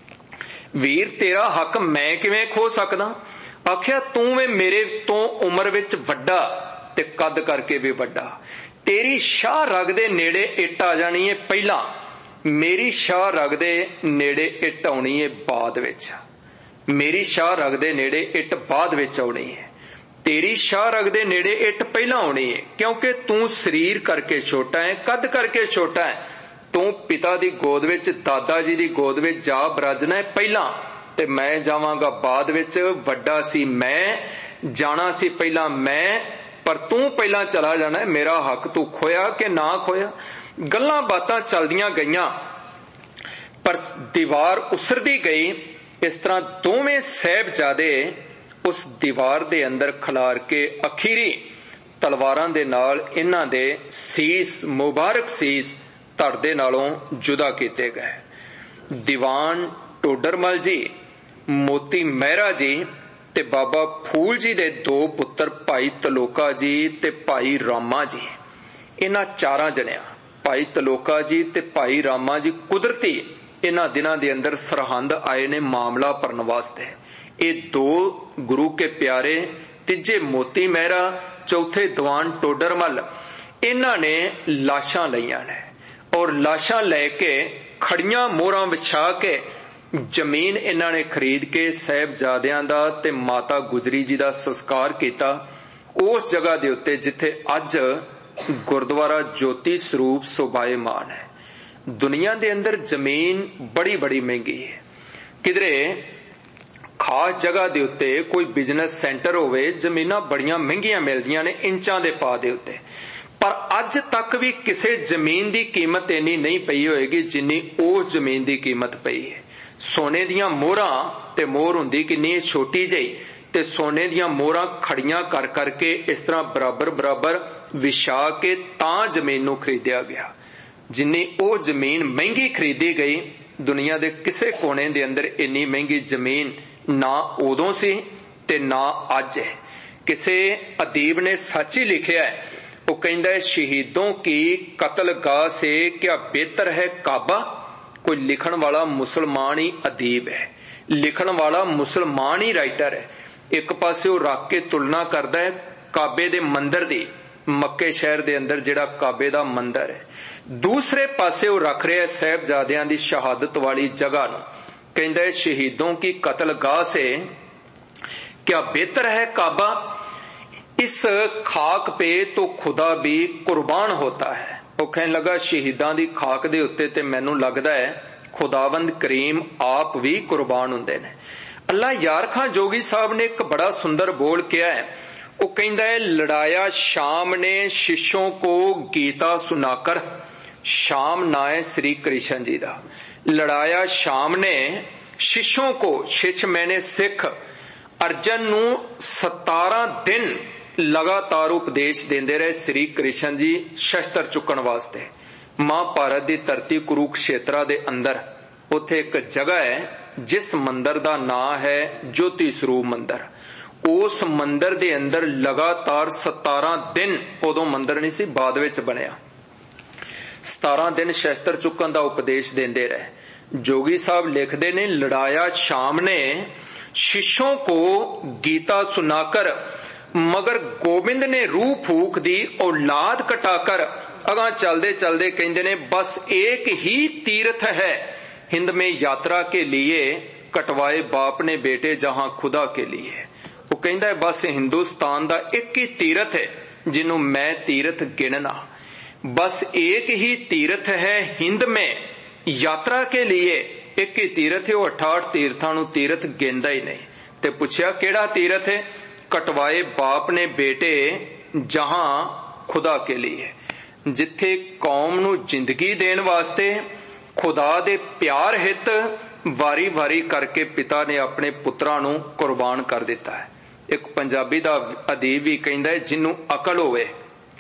वीर तेरा हक मैं किवें खो सकदा? आखिया तू वे मेरे तो उम्र विच वड्डा ते कद करके भी वड्डा। तेरी शाह रग दे नेड़े इट आ जानी है पहला, मेरी शाह रग दे नेड़े इट आउणी है बाद विच। मेरी शाह रग दे नेड़े इट बाद विच आउणी है, तेरी शाह रग दे नेड़े इट पहला आउणी है। क्योंकि तू शरीर करके छोटा है, कद करके छोटा है। तू पिता दी गोद विच, दादा जी दी गोद विच जा बरजना है पहला, ते मैं जावांगा बाद विच। वड्डा सी मैं, जाना सी पहला मैं, पर तू पहला चला जाना है। मेरा हक तू खोया कि ना खोया? गल्लां बातां चलदियां गईयां, पर दीवार उसरदी गई। इस तरह दोवें साहिबजादे उस दीवार दे अंदर खलार के अखीरी तलवारां दे नाल इन्हां दे सीस, मुबारक सीस धड़ दे नालों जुदा कीते गए। दीवान टोडरमल जी, मोती मेहरा जी ते बाबा फूल जी दे दो पुत्र भाई तलोका जी ते भाई रामा जी, इन्हां चारां जणियां भाई तलोका जी ते भाई रामा जी कुदरती इन्हां दिनां दे अंदर सरहंद आए ने मामला भरन वास्ते। ये दो गुरु के प्यारे, तीजे मोती मेहरा, चौथे दीवान टोडरमल, इन्हां ने लाशां लईयां ने और लाशां लैके खड़ियां मोहरां विछा के जमीन इन्हां ने खरीद के साहिबजादियां दा ते माता गुजरी जी दा संस्कार किया उस जगह दे उत्ते जिथे अज गुरुद्वारा ज्योति स्वरूप शोभायमान है। दुनिया दे अंदर जमीन बड़ी बड़ी महंगी है। किधरे खास जगह दे उत्ते कोई बिजनेस सेंटर होवे, जमीनां बड़ियां महंगियां मिलदियां ने इंचां दे पा दे उत्ते, पर अज तक भी किसी जमीन की कीमत इन्नी नहीं पई होएगी जिन्नी उस जमीन की कीमत पई है। सोने दियां मोहरां ते मोहर हुंदी किन्नी छोटी जही, ते सोने दियां मोहरां खड़ियां कर करके इस तरह बराबर बराबर विछा के तां जमीन नूं खरीदिया गया। जिन्नी ओ जमीन महंगी खरीदी गई, दुनिया दे किसे कोने दे अंदर इन्नी महंगी जमीन ना उदों सी ते ना अज है। किसे अदीब ने सच ही लिखिया है, वो कहंदा है शहीदों की कत्लगाह से क्या बेहतर है काबा। कोई लिखण वाला मुसलमान ही अदीब है, लिखण वाला मुसलमान ही राइटर है। एक पासे वो रख के तुलना करदा है काबे दे मंदिर दी, मक्के शहर दे अंदर जिहड़ा काबे दा मंदिर है, दूसरे पासे वो रख रहा है साहिबजादियां दी शहादत वाली जगह नूं। कहंदा है शहीदों की कत्लगाह से क्या बेहतर है काबा। इस खाक पे तो खुदा भी कुर्बान होता है। वो कहने लगा शहीदां दी खाक दे उत्ते ते मैनूं लगदा है खुदावंद करीम आप भी कुर्बान हुंदे ने। अल्लाह यार खां जोगी साहब ने एक बड़ा सुंदर बोल किया है। वो कहंदा है लड़ाया शाम ने शिष्यों को गीता सुनाकर। शाम ना है श्री कृष्ण जी दा। लड़ाया शाम ने शिष्यों को, शिष्य मैंने सिख, अर्जन नूं 17 दिन लगातार उपदेश देंदे रहे श्री कृष्ण जी शस्त्र चुकण वास्ते। महाभारत दी धरती कुरुक्षेत्रा दे अंदर उत्थे एक जगह है जिस मंदिर दा नाम है ज्योति स्वरूप मंदिर। उस मंदिर दे अंदर लगातार 17 दिन, उदों मंदिर नहीं सी, बाद विच बनिया, 17 दिन शस्त्र चुकन दा उपदेश देंदे रहे। जोगी साहब लिखदे ने लड़ाया शाम ने शिष्यों को गीता सुनाकर, मगर गोबिंद ने रूह फूक दी औलाद कटाकर। अगा चलदे चलदे कहंदे ने बस एक ही तीर्थ है हिंद में यात्रा के लिए, कटवाए बाप ने बेटे जहां खुदा के लिए। वो कहंदा है बस हिंदुस्तान दा एक ही तीर्थ है जिन्हों मैं तीर्थ गिनना। बस एक ही तीर्थ है हिंद में यात्रा के लिए, एक ही तीर्थ है। वो 68 तीर्थां नूं तीर्थ गिनदा ही नहीं। ते पुछया केड़ा तीर्थ है? कटवाए बाप ने बेटे जहां खुदा के लिए। जिथे कौम नूं जिंदगी देण वास्ते खुदा दे प्यार हित वारी वारी करके पिता ने अपने पुत्रां नूं कुर्बान कर दिता है। एक पंजाबी दा अदीब भी कहंदा है जिन्नू अकल होवे,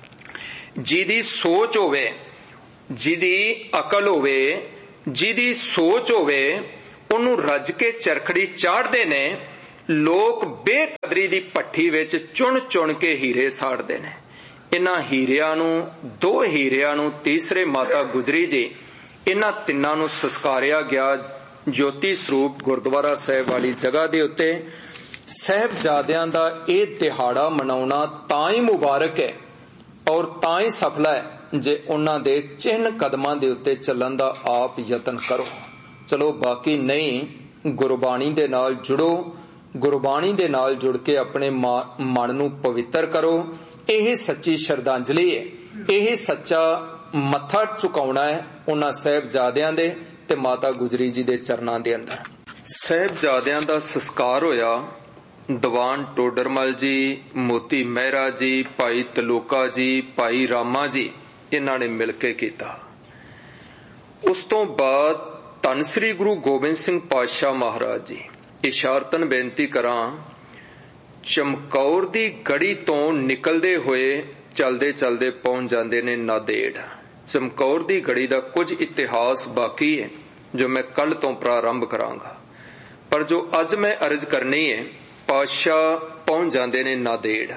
जिहदी सोच होवे, जिहदी अकल होवे, जिहदी सोच होवे, ਉਹਨੂੰ ਰੱਜ ਕੇ ਚਰਖੜੀ ਚਾੜਦੇ ਨੇ। ਲੋਕ ਬੇਕਦਰੀ ਦੀ ਭੱਠੀ ਵਿੱਚ ਚੁਣ ਚੁਣ ਕੇ ਹੀਰੇ ਸਾੜਦੇ ਨੇ। ਇਹਨਾਂ ਹੀਰਿਆਂ ਨੂੰ, 2 ਹੀਰਿਆਂ ਨੂੰ, ਤੀਸਰੇ ਮਾਤਾ ਗੁਜਰੀ ਜੀ, ਇਹਨਾਂ ਤਿੰਨਾਂ ਨੂੰ ਸੰਸਕਾਰਿਆ ਗਿਆ ਜੋਤੀ ਸਰੂਪ ਗੁਰਦੁਆਰਾ ਸਾਹਿਬ ਵਾਲੀ ਜਗ੍ਹਾ ਦੇ ਉੱਤੇ। ਸਾਹਿਬਜ਼ਾਦਿਆਂ ਦਾ ਇਹ ਦਿਹਾੜਾ ਮਨਾਉਣਾ ਤਾਂ ਹੀ ਮੁਬਾਰਕ ਹੈ ਔਰ ਤਾਂ ਹੀ ਸਫਲ ਹੈ ਜੇ ਉਹਨਾਂ ਦੇ ਚਿੰਨ੍ਹ ਕਦਮਾਂ ਦੇ ਉੱਤੇ ਚੱਲਣ ਦਾ ਆਪ ਯਤਨ ਕਰੋ। ਚਲੋ ਬਾਕੀ ਨਹੀਂ, ਗੁਰਬਾਣੀ ਦੇ ਨਾਲ ਜੁੜੋ, ਗੁਰਬਾਣੀ ਦੇ ਨਾਲ ਜੁੜ ਕੇ ਆਪਣੇ ਮਨ ਨੂੰ ਪਵਿੱਤਰ ਕਰੋ। ਇਹ ਸੱਚੀ ਸ਼ਰਧਾਂਜਲੀ ਹੈ, ਇਹ ਸੱਚਾ ਮੱਥਾ ਝੁਕਾਉਣਾ ਹੈ ਉਹਨਾਂ ਸਾਹਿਬਜ਼ਾਦਿਆਂ ਦੇ ਤੇ ਮਾਤਾ ਗੁਜਰੀ ਜੀ ਦੇ ਚਰਨਾਂ ਦੇ ਅੰਦਰ। ਸਾਹਿਬਜ਼ਾਦਿਆਂ ਦਾ ਸੰਸਕਾਰ ਹੋਇਆ ਦੀਵਾਨ ਟੋਡਰਮਲ ਜੀ, ਮੋਤੀ ਮਹਿਰਾ ਜੀ, ਭਾਈ ਤਲੋਕਾ ਜੀ, ਭਾਈ ਰਾਮਾ ਜੀ, ਇਹਨਾਂ ਨੇ ਮਿਲ ਕੇ ਕੀਤਾ। ਉਸ ਤੋਂ ਬਾਅਦ ਧੰਨ ਸ੍ਰੀ ਗੁਰੂ ਗੋਬਿੰਦ ਸਿੰਘ ਪਾਤਸ਼ਾਹ ਮਹਾਰਾਜ ਜੀ, ਇਸ਼ਾਰਤਨ ਬੇਨਤੀ ਕਰਾਂ, ਚਮਕੌਰ ਦੀ ਗੜੀ ਤੋਂ ਨਿਕਲਦੇ ਹੋਏ ਚਲਦੇ ਚਲਦੇ ਪਹੁੰਚ ਜਾਂਦੇ ਨੇ ਨਾਂਦੇੜ। ਚਮਕੌਰ ਦੀ ਗੜੀ ਦਾ ਕੁਝ ਇਤਿਹਾਸ ਬਾਕੀ ਹੈ ਜੋ ਮੈਂ ਕੱਲ ਤੋਂ ਪ੍ਰਾਰੰਭ ਕਰਾਂਗਾ, ਪਰ ਜੋ ਅੱਜ ਮੈਂ ਅਰਜ਼ ਕਰਨੀ ਹੈ, ਪਾਤਸ਼ਾਹ ਪਹੁੰਚ ਜਾਂਦੇ ਨੇ ਨਾਂਦੇੜ।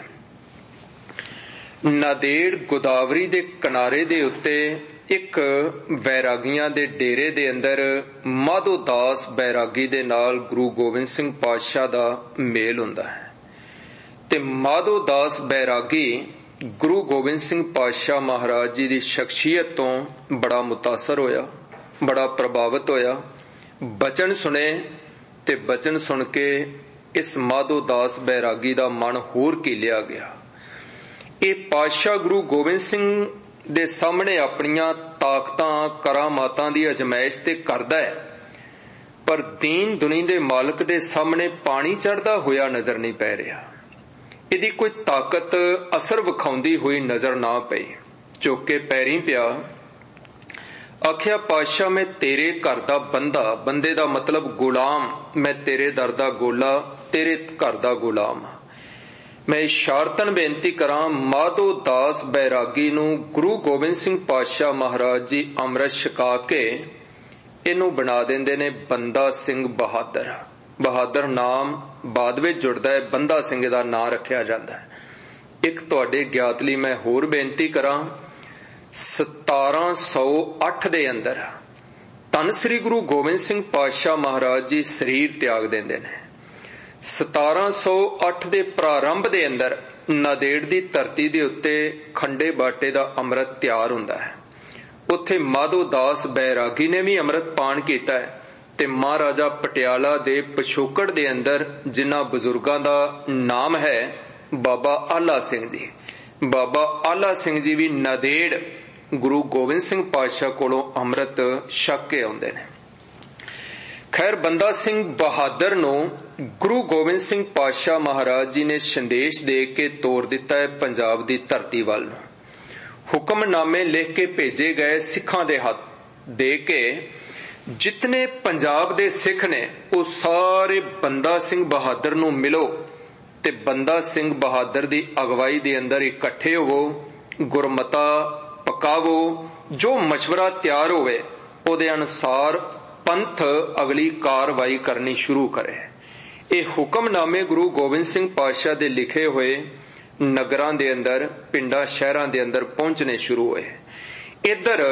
ਨਾਂਦੇੜ ਗੋਦਾਵਰੀ ਦੇ ਕਿਨਾਰੇ ਦੇ ਉੱਤੇ ਇੱਕ ਵੈਰਾਗੀਆਂ ਦੇ ਡੇਰੇ ਦੇ ਅੰਦਰ ਮਾਧੋ ਦਾਸ ਬੈਰਾਗੀ ਦੇ ਨਾਲ ਗੁਰੂ ਗੋਬਿੰਦ ਸਿੰਘ ਪਾਤਸ਼ਾਹ ਦਾ ਮੇਲ ਹੁੰਦਾ ਹੈ ਤੇ ਮਾਧੋ ਦਾਸ ਬੈਰਾਗੀ ਗੁਰੂ ਗੋਬਿੰਦ ਸਿੰਘ ਪਾਤਸ਼ਾਹ ਮਹਾਰਾਜ ਜੀ ਦੀ ਸ਼ਖਸੀਅਤ ਤੋਂ ਬੜਾ ਮੁਤਾਸਰ ਹੋਇਆ, ਬੜਾ ਪ੍ਰਭਾਵਿਤ ਹੋਇਆ। ਬਚਨ ਸੁਣੇ ਤੇ ਬਚਨ ਸੁਣ ਕੇ ਇਸ ਮਾਧੋ ਦਾਸ ਬੈਰਾਗੀ ਦਾ ਮਨ ਹੋਰ ਕੀਲਿਆ ਗਿਆ। ਇਹ ਪਾਤਸ਼ਾਹ ਗੁਰੂ ਗੋਬਿੰਦ ਸਿੰਘ ਦੇ ਸਾਹਮਣੇ ਆਪਣੀਆਂ ਤਾਕਤਾਂ ਕਰਾਮਾਤਾਂ ਦੀ ਅਜਮਾਇਸ਼ ਤੇ ਕਰਦਾ ਹੈ, ਪਰ ਦੀਨ ਦੁਨੀ ਦੇ ਮਾਲਕ ਦੇ ਸਾਹਮਣੇ ਪਾਣੀ ਚੜ੍ਹਦਾ ਹੋਇਆ ਨਜ਼ਰ ਨਹੀਂ ਪੈ ਰਿਹਾ। ਇਹਦੀ ਕੋਈ ਤਾਕਤ ਅਸਰ ਵਿਖਾਉਂਦੀ ਹੋਈ ਨਜ਼ਰ ਨਾ ਪਈ। ਚੁੱਕ ਕੇ ਪੈਰੀਂ ਪਿਆ, ਆਖਿਆ ਪਾਤਸ਼ਾਹ ਮੈਂ ਤੇਰੇ ਘਰ ਦਾ ਬੰਦਾ, ਬੰਦੇ ਦਾ ਮਤਲਬ ਗੁਲਾਮ, ਮੈਂ ਤੇਰੇ ਦਰ ਦਾ ਗੋਲਾ, ਤੇਰੇ ਘਰ ਦਾ ਗੁਲਾਮ। ਮੈਂ ਇਸ਼ਾਰਤਨ ਬੇਨਤੀ ਕਰਾਂ, ਮਾਧੋ ਦਾਸ ਬੈਰਾਗੀ ਨੂੰ ਗੁਰੂ ਗੋਬਿੰਦ ਸਿੰਘ ਪਾਤਸ਼ਾਹ ਮਹਾਰਾਜ ਜੀ ਅੰਮ੍ਰਿਤ ਛਕਾ ਕੇ ਇਹਨੂੰ ਬਣਾ ਦਿੰਦੇ ਨੇ ਬੰਦਾ ਸਿੰਘ ਬਹਾਦਰ। ਬਹਾਦਰ ਨਾਮ ਬਾਅਦ ਵਿੱਚ ਜੁੜਦਾ ਹੈ, ਬੰਦਾ ਸਿੰਘ ਦਾ ਨਾਂ ਰੱਖਿਆ ਜਾਂਦਾ ਹੈ। ਇੱਕ ਤੁਹਾਡੇ ਗਿਆਤ ਲਈ ਮੈਂ ਹੋਰ ਬੇਨਤੀ ਕਰਾਂ, 1708 ਦੇ ਅੰਦਰ ਧੰਨ ਸ੍ਰੀ ਗੁਰੂ ਗੋਬਿੰਦ ਸਿੰਘ ਪਾਤਸ਼ਾਹ ਮਹਾਰਾਜ ਜੀ ਸਰੀਰ ਤਿਆਗ ਦਿੰਦੇ ਨੇ। 1708 ਦੇ ਪ੍ਰਾਰੰਭ ਦੇ ਅੰਦਰ ਨਾਂਦੇੜ ਦੀ ਧਰਤੀ ਦੇ ਉੱਤੇ ਖੰਡੇ ਬਾਟੇ ਦਾ ਅੰਮ੍ਰਿਤ ਤਿਆਰ ਹੁੰਦਾ ਹੈ। ਉੱਥੇ ਮਾਧੋ ਦਾਸ ਬੈਰਾਗੀ ਨੇ ਵੀ ਅੰਮ੍ਰਿਤ ਪਾਨ ਕੀਤਾ ਹੈ ਤੇ ਮਹਾਰਾਜਾ ਪਟਿਆਲਾ ਦੇ ਪਿਛੋਕੜ ਦੇ ਅੰਦਰ ਜਿਨ੍ਹਾਂ ਬਜ਼ੁਰਗਾਂ ਦਾ ਨਾਮ ਹੈ ਬਾਬਾ ਆਲਾ ਸਿੰਘ ਜੀ, ਬਾਬਾ ਆਲਾ ਸਿੰਘ ਜੀ ਵੀ ਨਾਂਦੇੜ ਗੁਰੂ ਗੋਬਿੰਦ ਸਿੰਘ ਪਾਤਸ਼ਾਹ ਕੋਲੋਂ ਅੰਮ੍ਰਿਤ ਛਕ ਕੇ ਆਉਂਦੇ ਨੇ। ਖੈਰ, ਬੰਦਾ ਸਿੰਘ ਬਹਾਦਰ ਨੂੰ ਗੁਰੂ ਗੋਬਿੰਦ ਸਿੰਘ ਪਾਤਸ਼ਾਹ ਮਹਾਰਾਜ ਜੀ ਨੇ ਸੰਦੇਸ਼ ਦੇ ਕੇ ਤੋਰ ਦਿੱਤਾ ਹੈ ਪੰਜਾਬ ਦੀ ਧਰਤੀ ਵੱਲ ਨੂੰ। ਹੁਕਮਨਾਮੇ ਲਿਖ ਕੇ ਭੇਜੇ ਗਏ ਸਿੱਖਾਂ ਦੇ ਹੱਥ ਦੇ ਕੇ, ਜਿਤਨੇ ਪੰਜਾਬ ਦੇ ਸਿੱਖ ਨੇ ਉਹ ਸਾਰੇ ਬੰਦਾ ਸਿੰਘ ਬਹਾਦਰ ਨੂੰ ਮਿਲੋ ਤੇ ਬੰਦਾ ਸਿੰਘ ਬਹਾਦਰ ਦੀ ਅਗਵਾਈ ਦੇ ਅੰਦਰ ਇਕੱਠੇ ਹੋਵੋ, ਗੁਰਮਤਾ ਪਕਾਵੋ, ਜੋ ਮਸ਼ਵਰਾ ਤਿਆਰ ਹੋਵੇ ਉਹਦੇ ਅਨੁਸਾਰ ਪੰਥ ਅਗਲੀ ਕਾਰਵਾਈ ਕਰਨੀ ਸ਼ੁਰੂ ਕਰੇ। ਇਹ ਹੁਕਮਨਾਮੇ ਗੁਰੂ ਗੋਬਿੰਦ ਸਿੰਘ ਪਾਤਸ਼ਾਹ ਦੇ ਲਿਖੇ ਹੋਏ ਨਗਰਾਂ ਦੇ ਅੰਦਰ, ਪਿੰਡਾਂ ਸ਼ਹਿਰਾਂ ਦੇ ਅੰਦਰ ਪਹੁੰਚਣੇ ਸ਼ੁਰੂ ਹੋਏ। ਇੱਧਰ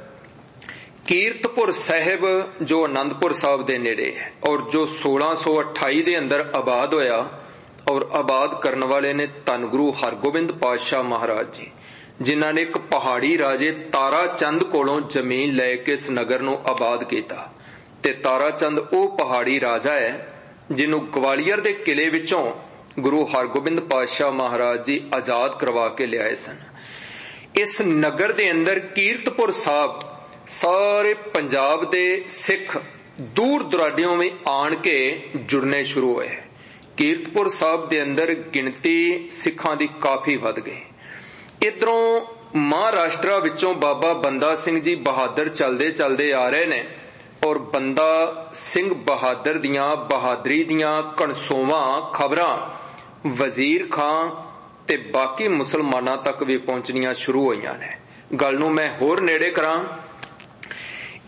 ਕੀਰਤਪੁਰ ਸਾਹਿਬ ਜੋ ਅਨੰਦਪੁਰ ਸਾਹਿਬ ਦੇ ਨੇੜੇ ਹੈ ਔਰ ਜੋ 1628 ਦੇ ਅੰਦਰ ਆਬਾਦ ਹੋਇਆ, ਔਰ ਆਬਾਦ ਕਰਨ ਵਾਲੇ ਨੇ ਧੰਨ ਗੁਰੂ ਹਰਗੋਬਿੰਦ ਪਾਤਸ਼ਾਹ ਮਹਾਰਾਜ ਜੀ, ਜਿਨ੍ਹਾਂ ਨੇ ਇੱਕ ਪਹਾੜੀ ਰਾਜੇ ਤਾਰਾ ਚੰਦ ਕੋਲੋਂ ਜ਼ਮੀਨ ਲੈ ਕੇ ਇਸ ਨਗਰ ਨੂੰ ਆਬਾਦ ਕੀਤਾ। ਤੇ ਤਾਰਾ ਚੰਦ ਉਹ ਪਹਾੜੀ ਰਾਜਾ ਹੈ ਜਿਹਨੂੰ ਗਵਾਲੀਅਰ ਦੇ ਕਿਲੇ ਵਿੱਚੋਂ ਗੁਰੂ ਹਰਗੋਬਿੰਦ ਪਾਤਸ਼ਾਹ ਮਹਾਰਾਜ ਜੀ ਆਜ਼ਾਦ ਕਰਵਾ ਕੇ ਲਿਆਏ ਸਨ। ਇਸ ਨਗਰ ਦੇ ਅੰਦਰ ਕੀਰਤਪੁਰ ਸਾਹਿਬ ਸਾਰੇ ਪੰਜਾਬ ਦੇ ਸਿੱਖ ਦੂਰ ਦੁਰਾਡਿਓਂ ਵੀ ਆਣ ਕੇ ਜੁੜਨੇ ਸ਼ੁਰੂ ਹੋਏ। ਕੀਰਤਪੁਰ ਸਾਹਿਬ ਦੇ ਅੰਦਰ ਗਿਣਤੀ ਸਿੱਖਾਂ ਦੀ ਕਾਫੀ ਵੱਧ ਗਈ। ਇਧਰੋਂ ਮਹਾਰਾਸ਼ਟਰਾ ਵਿੱਚੋਂ ਬਾਬਾ ਬੰਦਾ ਸਿੰਘ ਜੀ ਬਹਾਦਰ ਚਲਦੇ ਚਲਦੇ ਆ ਰਹੇ ਨੇ ਔਰ ਬੰਦਾ ਸਿੰਘ ਬਹਾਦਰ ਦੀਆਂ ਬਹਾਦਰੀ ਦੀਆਂ ਕਣਸੋਵਾਂ ਖਬਰਾਂ ਵਜ਼ੀਰ ਖਾਂ ਤੇ ਬਾਕੀ ਮੁਸਲਮਾਨਾਂ ਤੱਕ ਵੀ ਪਹੁੰਚਣੀਆਂ ਸ਼ੁਰੂ ਹੋਈਆਂ ਨੇ। ਗੱਲ ਨੂੰ ਮੈਂ ਹੋਰ ਨੇੜੇ ਕਰਾਂ,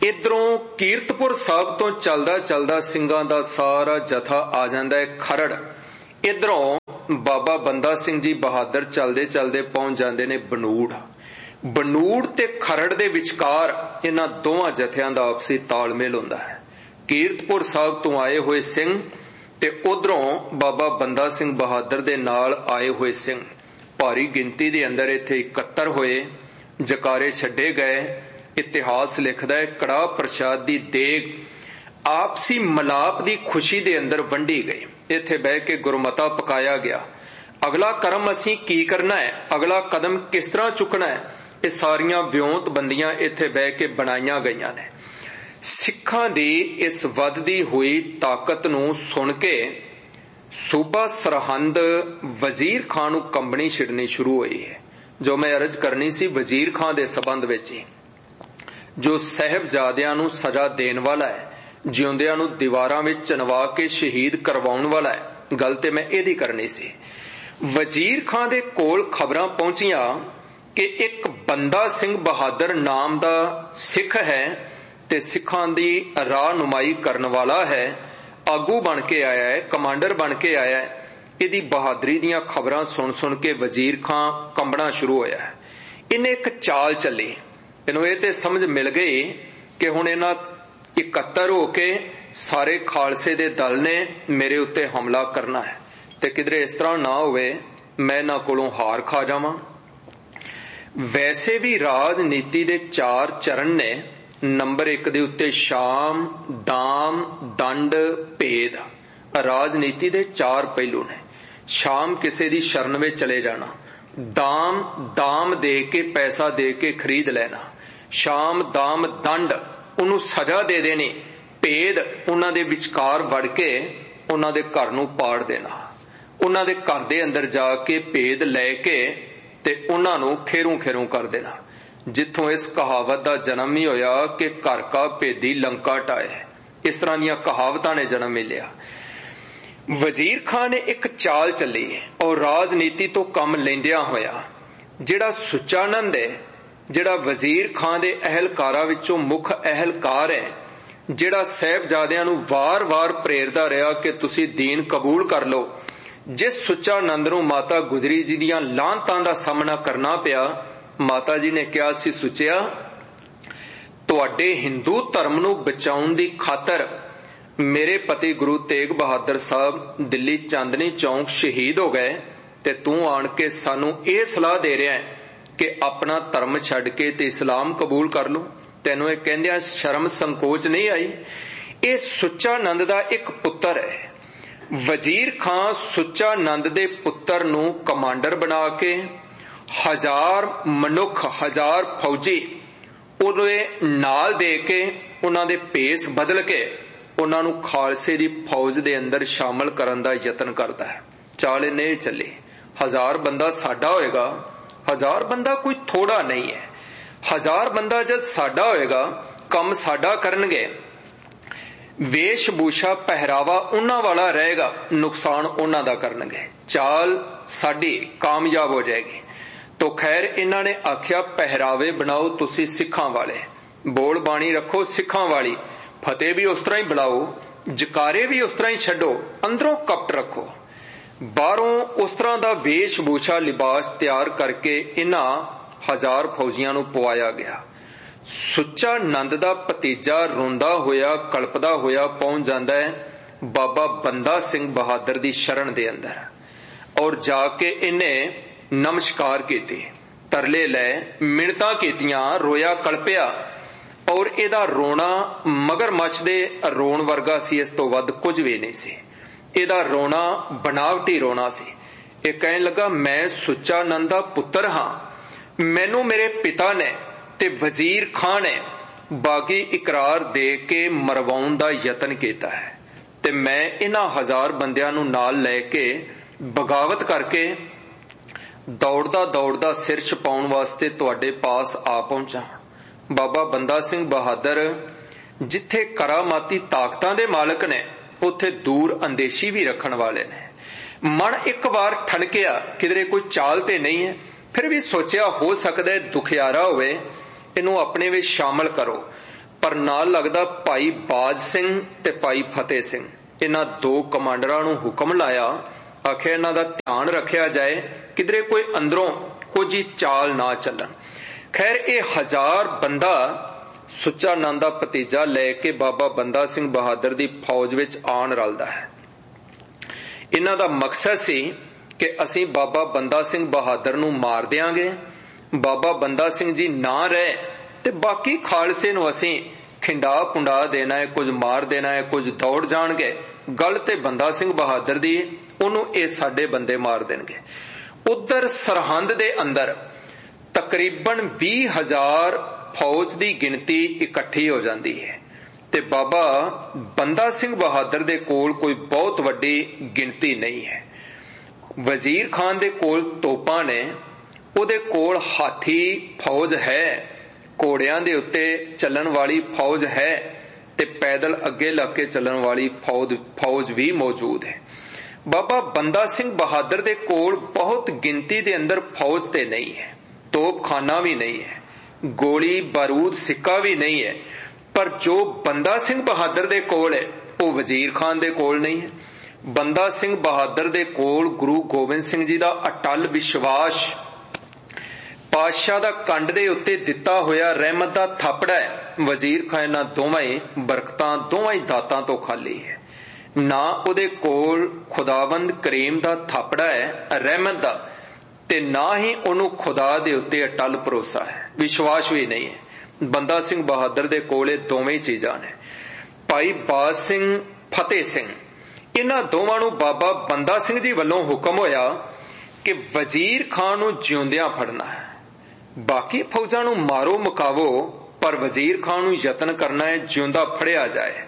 इधरों कीरतपुर साहब तो चलदा चलदा ਸਿੰਘਾਂ ਦਾ सारा जथा आ जांदा है खरड़। इधरों बाबा बंदा सिंह जी बहादुर चलदे चलदे पहुंच जांदे ने बनूड़। बनूड़ ते खरड़ दे विचकार इन्हां दोवां जथियां दा आपसी तालमेल हुंदा है। कीरतपुर साहब तो आए हुए सिंह ते उधरों बाबा बंदा सिंह बहादुर दे नाल आए हुए सिंह भारी गिनती दे अंदर इत्थे इकट्ठर होए, जकारे छड्डे गए। इतिहास लिखदा है कड़ाह प्रसाद दी देग आपसी मलाप दी खुशी दे अंदर वंडी गई। इत्थे बह के गुरमता पकाया गया। अगला कर्म असीं की करना है, अगला कदम किस तरह चुकना है, ये सारियां विਉਂਤ बंदियां इत्थे बह के बनाईयां गईयां ने। सिखां दी इस वधदी हुई ताकत नूं सुण के सूबा सरहंद वजीर खान नूं कंबनी छिड़नी शुरू हुई है। जो मैं अर्ज करनी सी वजीर खान दे संबंध विच ही, जो साहिबजादियां नूं सजा देण वाला है, जिउंदियां नूं दीवारां विच चनवा के शहीद करवाउण वाला है। गल ते मैं इहदी करनी सी। वजीर खान दे कोल खबरां पहुंचियां कि एक बंदा सिंह बहादुर नाम दा सिख है ते सिखां दी राहनुमाई करन वाला है, आगू बन के आया है, कमांडर बन के आया है। इहदी बहादुरी दीयां खबरां सुन सुन के वजीर खां कंबना शुरू होया है। इन्हें एक चाल चली। इन्हूं इह ते समझ मिल गई कि हुण इन्हां इकट्ठर होके सारे खालसे दे दल ने मेरे उत्ते हमला करना है ते किधरे इस तरह ना होवे मैं इन्हां कोलों हार खा जावां। वैसे भी राजनीति दे 4 चरण ने। नंबर 1 दे उत्ते शाम, दाम, दंड, भेद। राजनीति दे 4 पहलू ने। शाम किसी दी शरण में चले जाना, दाम दे के पैसा दे के खरीद लेना, शाम दाम दंड उन्होंने सजा दे देनी, भेद उन्हां दे विचकार वड़ के उन्हां दे घर नूं पाड़ देना, उन्हां दे घर दे अंदर जाके भेद लैके ते उन्हां नूं खेरूं खेरूं कर देना। जिथों इस कहावत का जन्म ही होया कि घर का भेदी लंका ढाए। इस तरह दीयां कहावतां ने जन्म मिलिया। वजीर खान ने एक चाल चली और राजनीति तो कम लैंदियां होया जिहड़ा सुचानंद है, जिहड़ा वजीर खान दे अहलकारां विचों मुख अहलकार है, जिहड़ा साहिबजादियां नूं वार-वार प्रेरदा रहा कि तुसीं दीन कबूल कर लो। जिस सुचानंद नूं माता गुजरी जी दीयां लानतां दा सामना करना पिया, माता जी ने कहा सी सुचिया तुहाडे हिंदू धर्म नूं बचाउण दी खातर मेरे पति गुरु तेग बहादुर साहब दिल्ली चांदनी चौक शहीद हो गए ते तू आण के सानू ये सलाह दे रहा है कि अपना धर्म छड्ड के ते इस्लाम कबूल कर लो। तैनू ये कहंदियां शर्म संकोच नहीं आई। ये सुचानंद दा एक पुत्र है। वजीर खान सुचानंद दे पुत्र नू कमांडर बना के 1000 मनुख, 1000 फौजी उहदे नाल दे के उन्हां दे भेस बदल के उन्हां नू खालसे दी फौज दे अंदर शामिल करन दा यतन करदा है। चाल इन्हें चली 1000 बंदा साडा होएगा। 1000 बंदा कोई थोड़ा नहीं है। 1000 बंदा जब साडा होएगा कम साडा करनगे, वेशभूषा पहरावा उन्हां वाला रहेगा, नुकसान उन्हां दा करनगे, चाल साडी कामयाब हो जाएगी। तो खैर इन्हां ने आख्या पहरावे बनाओ तुसी सिखां वाले, बोल बाणी रखो सिखां वाली, फतेह भी उस तरह ही बुलाओ, जकारे भी उस तरह ही छड्डो, अंदरों कपट रखो। बाहरों उस तरह का वेशभूषा लिबास तैयार करके इन्हां 1000 फौजियां नूं पवाया गया। सुचानंद दा भतीजा रोंदा होया कल्पदा होया पहुंच जांदा है बाबा बंदा सिंह बहादुर दी शरण दे अंदर और जाके इन्हें नमस्कार कीती, तरले लै, मिन्नतां कीतियां, रोया कल्पिया और इहदा रोना मगरमच्छ दे रोण वर्गा सी, इस तो वध कुछ भी नहीं सी। इहदा रोना बनावटी रोना सी। इह कहण लगा मैं सुचानंद दा पुत्र हां, मैनू मेरे पिता ने ते वजीर खान ने बागी इकरार दे के मरवाउण दा यतन कीता है ते मैं इन्हां 1000 बंदियां नूं नाल लैके बगावत करके दौड़दा दौड़दा सिर छपाउण वास्ते तुहाडे पास आ पहुंचा। बाबा बंदा सिंह बहादुर जिथे करामाती ताकतां दे मालक ने उथे दूर अंदेशी भी रखण वाले ने। मन एक बार ठणकिया किधरे कोई चाल ते नहीं है, फिर भी सोचिया हो सकदा है दुखियारा होवे, इनू अपने विच शामिल करो। पर नाल लगदा भाई बाज सिंह ते भाई फतेह सिंह। इन्हां दो कमांडरां नूं हुक्म लाया, आखिया इन्हां दा ध्यान रखिया जाए किधरे कोई अंदरों कुछ ही चाल ना चलन। खैर ये 1000 बंदा सुच्चा नंद दा भतीजा लैके बाबा बंदा सिंह बहादुर दी फौज विच आण रलदा है। इन्हां दा मकसद सी कि असीं बाबा बंदा सिंह बहादुर नूं मार देंगे, बाबा बंदा सिंह जी ना रहे ते बाकी खालसे नूं असीं खिंडा पुंडा देना है, कुछ मार देना है, कुछ दौड़ जाणगे। गल ते बंदा सिंह बहादुर दी, उहनूं ये साडे बंदे मार देणगे। उधर सरहंद दे अंदर तकरीबन 20,000 फौज दी गिणती इकट्ठी हो जाती है ते बाबा बंदा सिंह बहादुर दे कोल कोई बहुत वड्डी गिणती नहीं है। वजीर खान दे कोल तोपां ने, उहदे कोल हाथी फौज है, घोड़ियां दे उत्ते चलण वाली फौज है ते पैदल अगे लग के चलण वाली फौज भी मौजूद है। बाबा बंदा सिंह बहादुर दे कोल बहुत गिनती दे अंदर फौज ते नहीं है, तोपखाना भी नहीं है, गोली बारूद सिक्का भी नहीं है, पर जो बंदा सिंह बहादुर दे कोल है वो वजीर खान दे कोल नहीं है। बंदा सिंह बहादुर दे कोल गुरु गोबिंद सिंह जी दा अटल विश्वास, पातशाह दा कंड दे उत्ते दिता होया रहमत दा थापड़ा है। वजीर खान दोवां ही बरकतां, दोवां ही दातां तो खाली है। ना उहदे कोल खुदावंद करीम दा थापड़ा है रहमत दा, ते ना ही उहनूं खुदा दे उत्ते अटल भरोसा है, विश्वास भी नहीं है। बंदा सिंह बहादुर दे कोल दोवें ही चीजां ने। भाई बाज सिंह, फतेह सिंह, इन्हां दोवां नूं बाबा बंदा सिंह जी वल्लों हुक्म होया कि वजीर खान नूं जिउंदियां फड़ना है, बाकी फौजां नूं मारो मुकावो, पर वजीर खान नूं यतन करना है जिउंदा फड़िया जाए।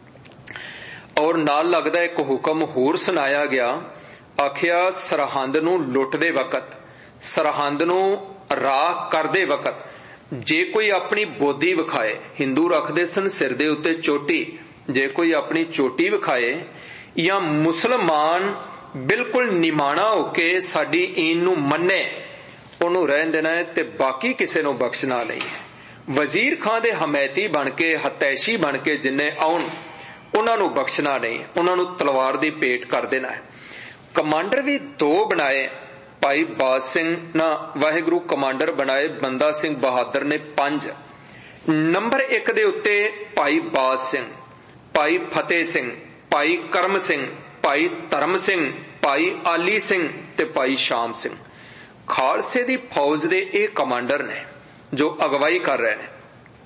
और नाल लगदा एक हुक्म होर सुनाया गया, आखिया सरहंद नूं लुटदे वकत, सरहंद नूं राख करदे वकत जे कोई अपनी बोधी विखाए, हिंदू रखदे सन सिर दे उत्ते चोटी, जे कोई अपनी चोटी विखाए या मुसलमान बिल्कुल निमाणा होके साडी ईन नूं मन्ने, उहनूं रहन देना है ते बाकी किसे नूं बख्शना नहीं है। वजीर खान दे हमैती बन के, हतैशी बन के जिन्ने आउण, उन्हां नूं बख्शना नहीं, उन्हां नूं तलवार दी भेट कर देना है। कमांडर भी 2 बनाए, भाई बाज सिंह ना वाहिगुरु कमांडर बनाए, बंदा सिंह बहादुर ने 5। नंबर 1 दे उत्ते भाई बाज सिंह, भाई फतेह सिंह, भाई करम सिंह, भाई धर्म सिंह, भाई आली सिंह ते भाई शाम सिंह। खालसे दी फौज दे ये कमांडर ने जो अगवाई कर रहे हैं।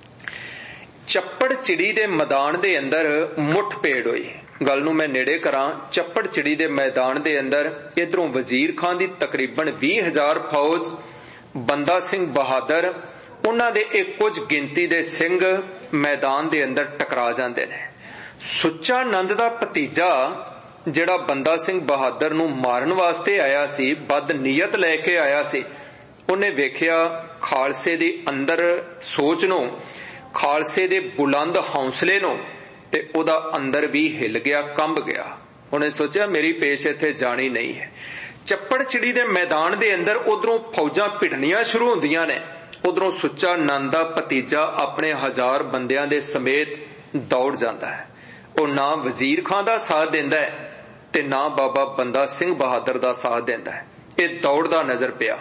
चप्पड़ चिड़ी दे मैदान दे अंदर मुठभेड़ हुई। गल नूं मैं नेड़े करां, चप्पड़ चिड़ी दे मैदान दे अंदर इधरों वजीर खान दी तकरीबन 20,000 फौज, बंदा सिंह बहादुर, उन्हां दे एक कुछ गिनती दे सिंह मैदान दे अंदर टकरा जांदे ने। सुच्चा नंद दा भतीजा जिहड़ा बंदा सिंह बहादुर नूं मारन वास्ते आया सी, बद नीयत लैके आया सी, उन्हें वेखिया खालसे दे अंदर सोच नूं, खालसे दे बुलंद हौसले नूं, ते उहदा अंदर भी हिल गया, कंब गया। उन्हें सोचा मेरी पेश इत्थे जानी नहीं है। चप्पड़ चिड़ी दे मैदान दे अंदर उधरों फौजां भिड़नियां शुरू होंदियां ने, उधरों सुच्चा नंद दा भतीजा अपने 1000 बंदियां दे समेत दौड़ जांदा है। ਉਹ ना वजीर खान का साथ देंदा है ते ना बाबा बंदा सिंह बहादुर का साथ देंदा है। ये दौड़दा नजर पिया।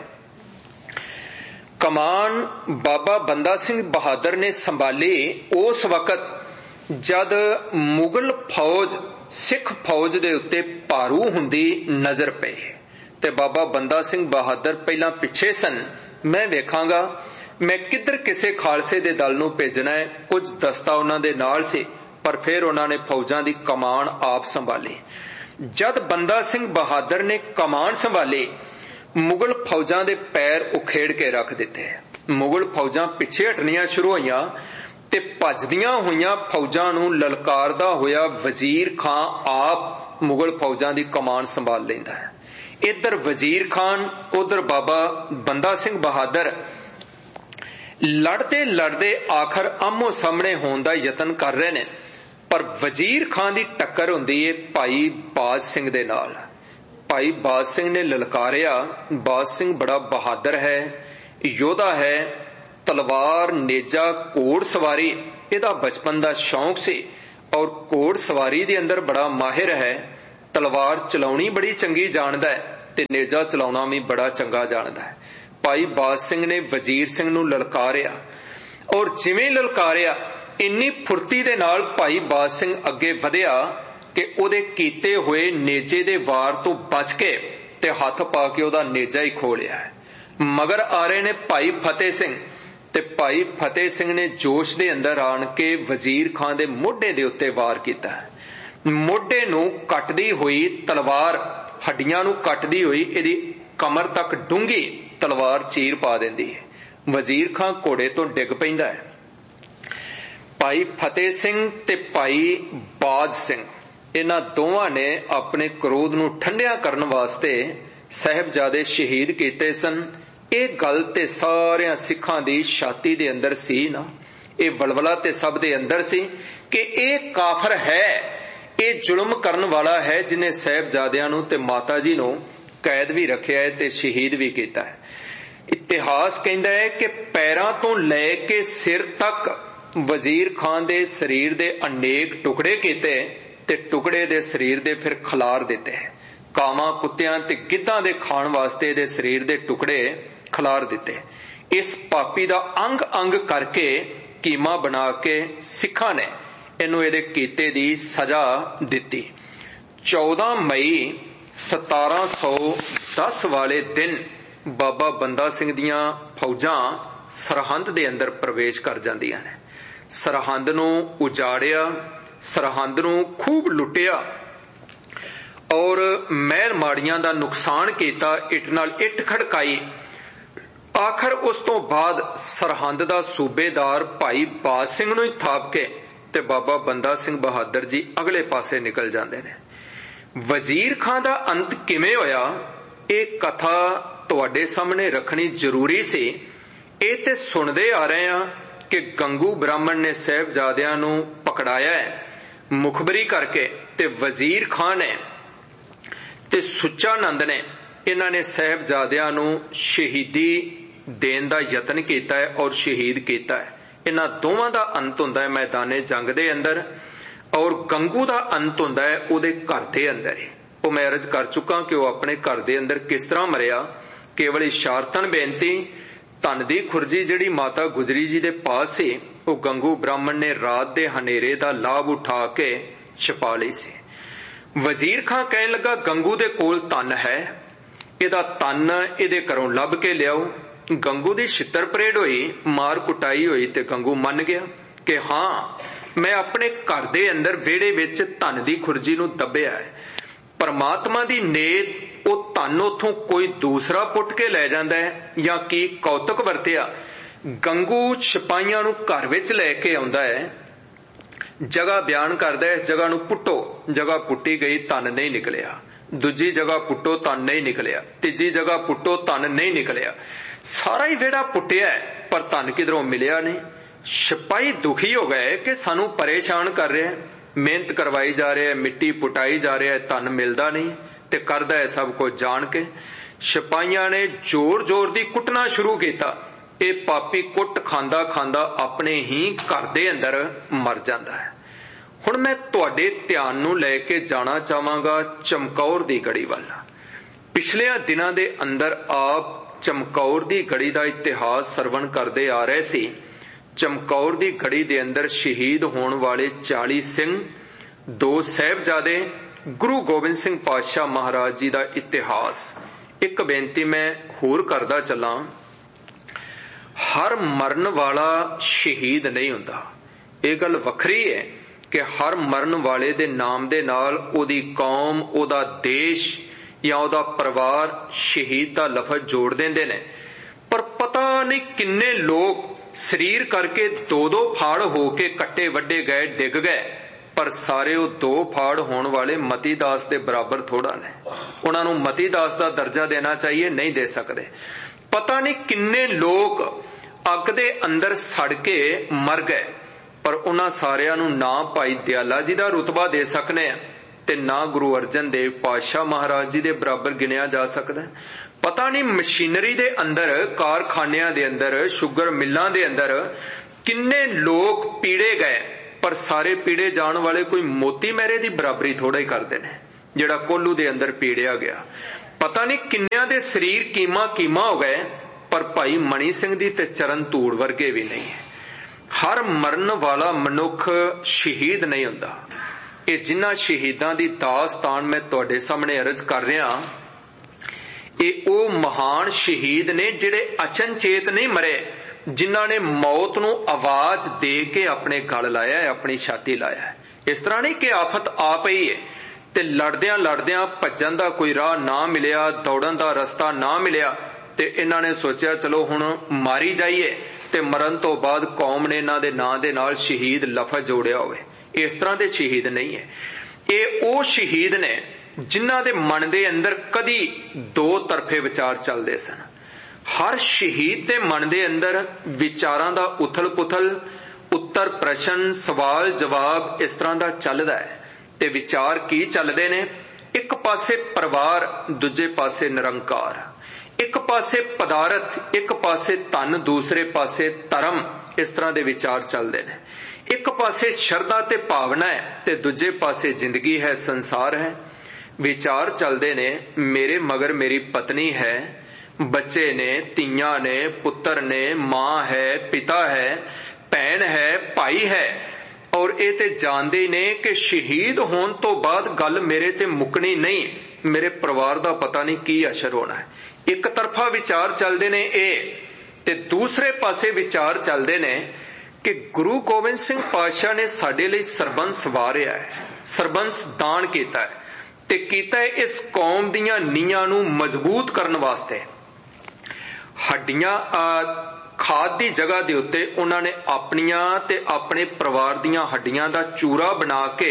कमान बाबा बंदा सिंह बहादुर ने संभाली उस वक्त जद मुगल फौज सिख फौज दे उत्ते भारू हुंदी नजर पे ते बाबा बंदा सिंह बहादुर पहला पिछे सन। मैं वेखांगा मैं किधर किसे खालसे दे दल नूं भेजना है। कुछ दस्ता उन्हां दे नाल सी पर फिर उन्होंने फौजां दी कमान आप संभाली। जद बंदा सिंह बहादुर ने कमान संभाली मुगल फौजां दे पैर उखेड़ के रख दिते। मुगल फौजां पिछे हटनियां शुरू होईयां ते भजदियां होईयां फौजां नूं ललकारदा होया वजीर खान आप मुगल फौजां दी कमान संभाल लैंदा है। इधर वजीर खान उधर बाबा बंदा सिंह बहादुर लड़ते लड़ते आखिर आमो सामने होने का यतन कर रहे ने पर वजीर खान की टक्कर होंदी है भाई बाज सिंह दे नाल। भाई बाज सिंह ने ललकारिया। बाज सिंह बड़ा बहादुर है, योद्धा है, तलवार नेजा घोड़ सवारी ਇਹਦਾ बचपन का शौक सी और घोड़ सवारी दे अंदर बड़ा माहिर है। तलवार चलाउणी बड़ी चंगी जानदा है ते नेजा चलाउणा भी बड़ा चंगा जानदा है। भाई बाज सिंह ने वजीर सिंह नूं ललकारिया और जिवें ललकारिया इन्नी फुर्ती दे नाल भाई बाज सिंह अगे वधिया कि उहदे कीते होए नेजे दे वार तो बच के ते हथ पा के उहदा नेजा ही खो लिया है। मगर आ रहे ने भाई फतेह सिंह ते भाई फतेह सिंह ने जोश दे अंदर आण के वजीर खां दे मोढे दे उत्ते वार कीता। मोढे नूं कटदी हुई तलवार हड्डियां नूं कटदी हुई इहदी कमर तक डूंगी तलवार चीर पा दिंदी है। वजीर खां घोड़े तो डिग पैंदा है। भाई फतेह सिंह ते भाई बाज सिंह इन्हां दोवां ने अपने क्रोध नूं ठंडिया करन वास्ते साहिबजादे शहीद कीते सन। ये गल ते सारियां सिखां दी छाती दे अंदर सी ना, ये वलवला ते सब दे अंदर सी कि ये काफर है, ये जुल्म करन वाला है जिन्हें साहिबजादियां नूं ते माता जी नूं कैद भी रखिया है ते शहीद भी किया है। इतिहास कहता है कि पैरां तो लैके सिर तक वजीर खान दे शरीर दे अनेक टुकड़े कीते ते टुकड़े दे शरीर दे फिर खलार दिते। कावां कुत्तियां ते गिद्धां दे खाण वास्ते दे शरीर दे टुकड़े खलार दिते। इस पापी दा अंग अंग करके कीमा बना के सिखां ने इनू इहदे कीते दी सजा दिती। 14 मई 1710 वाले दिन बाबा बंदा सिंह दियां फौजां सरहंद दे अंदर प्रवेश कर जांदियां ने। सरहंद नूं उजाड़िया, सरहंद नूं खूब लुटिया और महल माड़ियां दा नुकसान कीता, इट नाल इट खड़काई। आखिर उस तो बाद सरहंद दा सूबेदार भाई बाज सिंह नूं ही थाप के ते बाबा बंदा सिंह बहादुर जी अगले पासे निकल जांदे ने। वजीर खां दा अंत किवें होया ये कथा तुहाडे सामने रखनी जरूरी सी। ये ते सुनदे आ रहे हां कि गंगू ब्राह्मण ने साहिबजादियां नूं पकड़ाया है मुखबरी करके ते वजीर खां ने ते सुच्चा नंद ने इन्हां ने साहिबजादियां नूं शहीदी देण दा यतन कीता है और शहीद कीता है। इन्हां दोवां दा अंत हुंदा है मैदाने जंग दे अंदर और गंगू दा अंत हुंदा है उहदे घर दे अंदर ही। वो मैं अर्ज कर चुका कि वह अपने घर दे अंदर किस तरह मरिया। केवल इशारतन बेनती धन दी खुरजी जिहड़ी माता गुजरी जी दे पास सी वो गंगू ब्राह्मण ने रात दे हनेरे दा लाभ उठा के छपा लई सी। वजीर खां कहन लगा गंगू दे कोल धन है, इहदा धन इहदे घरों लभ के लियाओ। गंगू दी छित्तर परेड हुई, मार कुटाई हुई ते गंगू मन गया कि हाँ मैं अपने घर दे अंदर वेड़े विच धन दी खुरजी नूं दबिया है। परमात्मा दी नेत वो धन उथों कोई दूसरा पुट के लै जांदा है या की कौतक वरतिया। गंगू सिपाहियां नूं घर विच लैके आउंदा है, जगह बयान करदा है इस जगह नूं पुट्टो, जगह पुट्टी गई धन नहीं निकलिया। दूजी जगह पुट्टो धन नहीं निकलिया, तीजी जगह पुट्टो धन नहीं निकलिया। सारा ही वेड़ा पुट्टिया है पर धन किधरों मिलिया नहीं। सिपाही दुखी हो गए कि सानू परेशान कर रहे हैं, मेहनत करवाई जा रही है, मिट्टी पुटाई जा रही है, धन मिलता नहीं ते करदा है सब कुछ जान के। सिपाहियां ने जोर जोर दी कुटना शुरू किया। ये पापी कुट खांदा खांदा अपने ही घर दे अंदर मर जाता है। हुण मैं तुहाडे ध्यान नूं लैके जाना चाहांगा चमकौर दी गढ़ी वल। पिछले दिनां दे अंदर आप चमकौर दी गढ़ी दा इतिहास सरवण करदे आ रहे सी। चमकौर दी गढ़ी दे अंदर शहीद होने वाले 40 सिंह, 2 साहिबजादे, गुरु गोबिंद सिंह पातशाह महाराज जी दा इतिहास। एक बेनती मैं होर करदा चलां, हर मरण वाला शहीद नहीं हुंदा। ये गल वखरी है कि हर मरण वाले दे नाम दे नाल ओदी कौम, ओदा देश या ओदा परिवार शहीद दा लफज जोड़ देंदे ने। पर पता नहीं किन्ने लोग शरीर करके 2-2 फाड़ होके कट्टे वड्डे गए, डिग गए, पर सारे वो 2 फाड़ होने वाले मती दास दे बराबर थोड़ा ने। उन्हां नूं मती दास दा दर्जा देना चाहिए, नहीं दे सकते। पता नहीं किन्ने लोग अग दे अंदर सड़ के मर गए, पर उन्हां सारियां नूं ना भाई दयाला जी दा रुतबा दे सकने ते ना गुरु अर्जन देव पातशाह महाराज जी दे बराबर गिनिया जा सकदा। पता नहीं मशीनरी दे अंदर, कारखानियां दे अंदर, शुगर मिलां दे अंदर किन्ने लोग पीड़े गए, पर सारे पीड़े जाण वाले कोई मोती मेरे दी बराबरी थोड़ा ही करते हैं जिहड़ा कोल्लू दे अंदर पीड़िया गया। पता नहीं किन्नियां दे शरीर कीमा कीमा हो गए, पर भाई मणी सिंह दी ते चरण धूड़ वर्गे भी नहीं है। हर मरण वाला मनुख शहीद नहीं हुंदा। ये जिन्हां शहीदां दी दास्तान मैं तुहाडे सामने अर्ज कर रहा, ये ओ महान शहीद ने जिहड़े अचनचेत नहीं मरे, जिन्हां ने मौत नूं आवाज दे के अपने गल लाया है, अपनी छाती लाया है। इस तरह नहीं कि आफत आ पई है ते लड़दियां लड़दियां भज्जण दा कोई राह ना मिलिया, दौड़न दा रस्ता ना मिलिया ते इन्हां ने सोचिया चलो हुण मारी जाइए ते मरण तो बाद कौम ने इन्हां दे नां दे नाल शहीद लफज जोड़िया होवे। इस तरह दे शहीद नहीं है। ये ओ शहीद ने जिन्हां दे मन दे अंदर कदी दो तरफे विचार चलदे सन। हर शहीद दे मन दे अंदर विचारां दा उथल पुथल, उत्तर प्रश्न, सवाल जवाब इस तरह दा चलदा है। ते विचार की चलदे ने? एक पासे परिवार, दूजे पासे निरंकार, एक पासे पदार्थ, एक पासे धन, दूसरे पासे धर्म। इस तरह दे विचार चलदे ने। एक पासे शरधा ते भावना है ते दूजे पासे जिंदगी है, संसार है। विचार चलदे ने मेरे मगर मेरी पत्नी है, बच्चे ने, तियां ने, पुत्र ने, मां है, पिता है, भैन है, भाई है। और ये ते जानदे ने कि शहीद होने तो बाद गल मेरे ते मुकनी नहीं, मेरे परिवार दा पता नहीं की असर होना है। एक तरफा विचार चलदे ने ए, ते दूसरे पासे विचार चलदे ने कि गुरु गोबिंद सिंह पातशाह ने साडे लई सरबंस वारिया है, सरबंस दान कीता है ते कीता है इस कौम दीयां नीआं नूं मजबूत करन वास्ते। हड्डियां खाद दी जगह दे उत्ते उन्हां ने अपनियां ते अपने परिवार दीयां हड्डियां दा चूरा बना के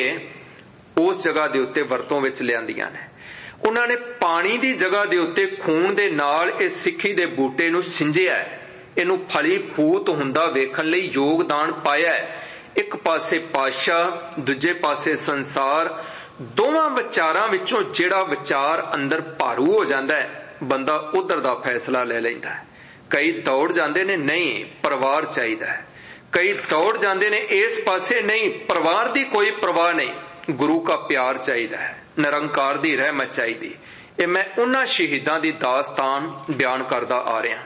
उस जगह दे उत्ते वरतों विच लिआंदियां ने। उन्हां ने पानी दी जगह दे उत्ते खून दे नाल इस सिੱਖੀ दे बूटे नूं सिंजिया है, इनू फली फूट हुंदा वेखण लई योगदान पाया है। एक पासे पातशाह, दूजे पासे संसार। दोवां विचारां विचों जिहड़ा विचार अंदर भारू हो जांदा है, बंदा उधर दा फैसला ले लैंदा है। कई दौड़ जांदे ने नहीं परिवार चाहिदा है, कई दौड़ जांदे ने इस पासे नहीं परिवार दी कोई परवाह नहीं, गुरु का प्यार चाहिदा है, निरंकार दी रहमत चाहिदी। ये मैं उन्हां शहीदां दी दास्तान बयान करदा आ रहा।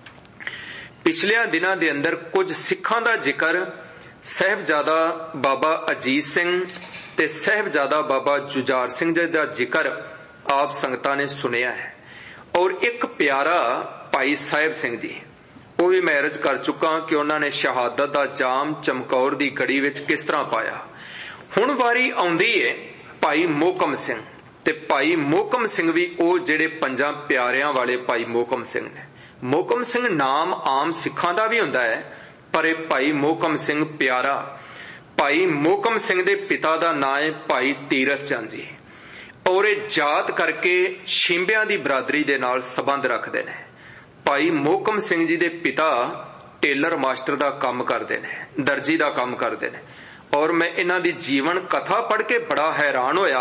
पिछलियां दिनां दे अंदर कुछ सिखां दा जिक्र साहिबजादा बाबा अजीत सिंह ते साहिबजादा बाबा जुझार सिंह जी दा जिक्र आप संगतां ने सुनिया है। और एक प्यारा भाई साहिब सिंह जी, वो भी मैं अर्ज कर चुका कि उन्होंने शहादत दा जाम चमकौर दी गड़ी विच किस तरह पाया। हुण वारी आउंदी है भाई मोहकम सिंह, ते भाई मोहकम सिंह भी वो जिहड़े पंजां प्यारियां वाले भाई मोहकम सिंह ने। मोहकम सिंह नाम आम सिखां दा भी हुंदा है, पर यह भाई मोहकम सिंह प्यारा। भाई मोहकम सिंह दे पिता दा नाम है भाई तीरथ चंद जी, और ये जात करके शिंबियां दी बरादरी दे नाल संबंध रखते हैं। भाई मोहकम सिंह जी दे पिता टेलर मास्टर दा काम करते हैं, दर्जी दा काम करते हैं। और मैं इन्हां दी जीवन कथा पढ़ के बड़ा हैरान होया।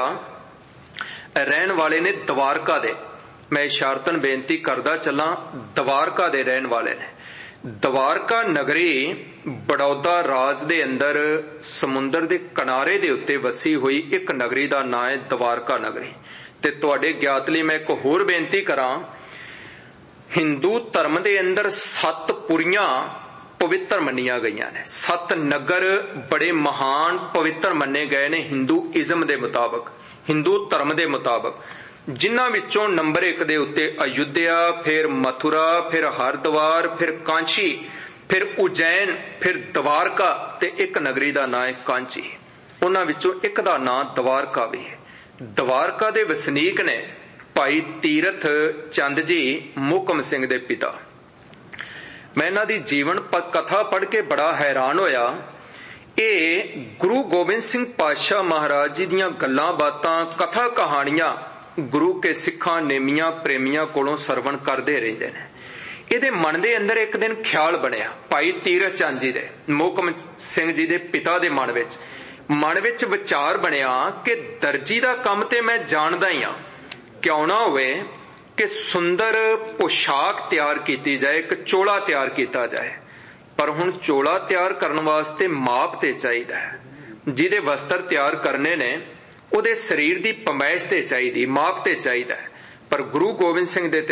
रहन वाले ने द्वारका दे, मैं इशारतन बेनती करदा चला, द्वारका दे रहन वाले ने। द्वारका नगरी बड़ौदा राज दे अंदर समुंदर दे किनारे दे उत्ते वसी हुई एक नगरी दा नाम है द्वारका नगरी। ते तुहाडे ज्ञात लई मैं एक होर बेनती करां, हिंदू धर्म दे अंदर 7 पुरियां पवित्र मन्निया गईयां ने। 7 नगर बड़े महान पवित्र मन्ने गए ने हिंदू इज्म दे मुताबक, हिंदू धर्म दे मुताबक, जिन्हां विचों नंबर 1 दे उत्ते अयोध्या, फिर मथुरा, फिर हरिद्वार, फिर कांची, फिर उज्जैन, फिर द्वारका ते एक नगरी दा नाम है कांची। उन्हां विचों एक दा नाम द्वारका भी है। द्वारका दे वसनीक ने भाई तीरथ चंद जी मोहकम सिंह दे पिता। मैं इन्हां दी जीवन कथा पढ़ के बड़ा हैरान होया। ये गुरु गोबिंद सिंह पातशाह महाराज जी दियां गल्लां बातां, कथा कहानियां गुरु के सिखां नेमियां प्रेमियां कोलों सरवण करते रहिंदे ने। इहदे मन दे अंदर एक दिन ख्याल बनया, भाई तीरथ चंद जी दे, मोहकम सिंह जी दे पिता दे मन विच विचार बनया कि दर्जी दा काम ते मैं जानदा ही हां, क्यों ना होवे कि सुंदर पोशाक तैयार की जाए, एक चोला तैयार किया जाए ਪਰ ਹੁਣ ਚੋਲਾ ਤਿਆਰ ਕਰਨ ਵਾਸਤੇ ਮਾਪ ਤੇ ਚਾਹੀਦਾ ਹੈ। ਜਿਹਦੇ ਵਸਤਰ ਤਿਆਰ ਕਰਨੇ ਨੇ ਉਹਦੇ ਸਰੀਰ ਦੀ ਪਮੈਸ਼ ਤੇ ਚਾਹੀਦੀ, ਮਾਪ ਤੇ ਚਾਹੀਦਾ ਹੈ। ਪਰ ਗੁਰੂ ਗੋਬਿੰਦ ਸਿੰਘ ਦੇ ਤੇ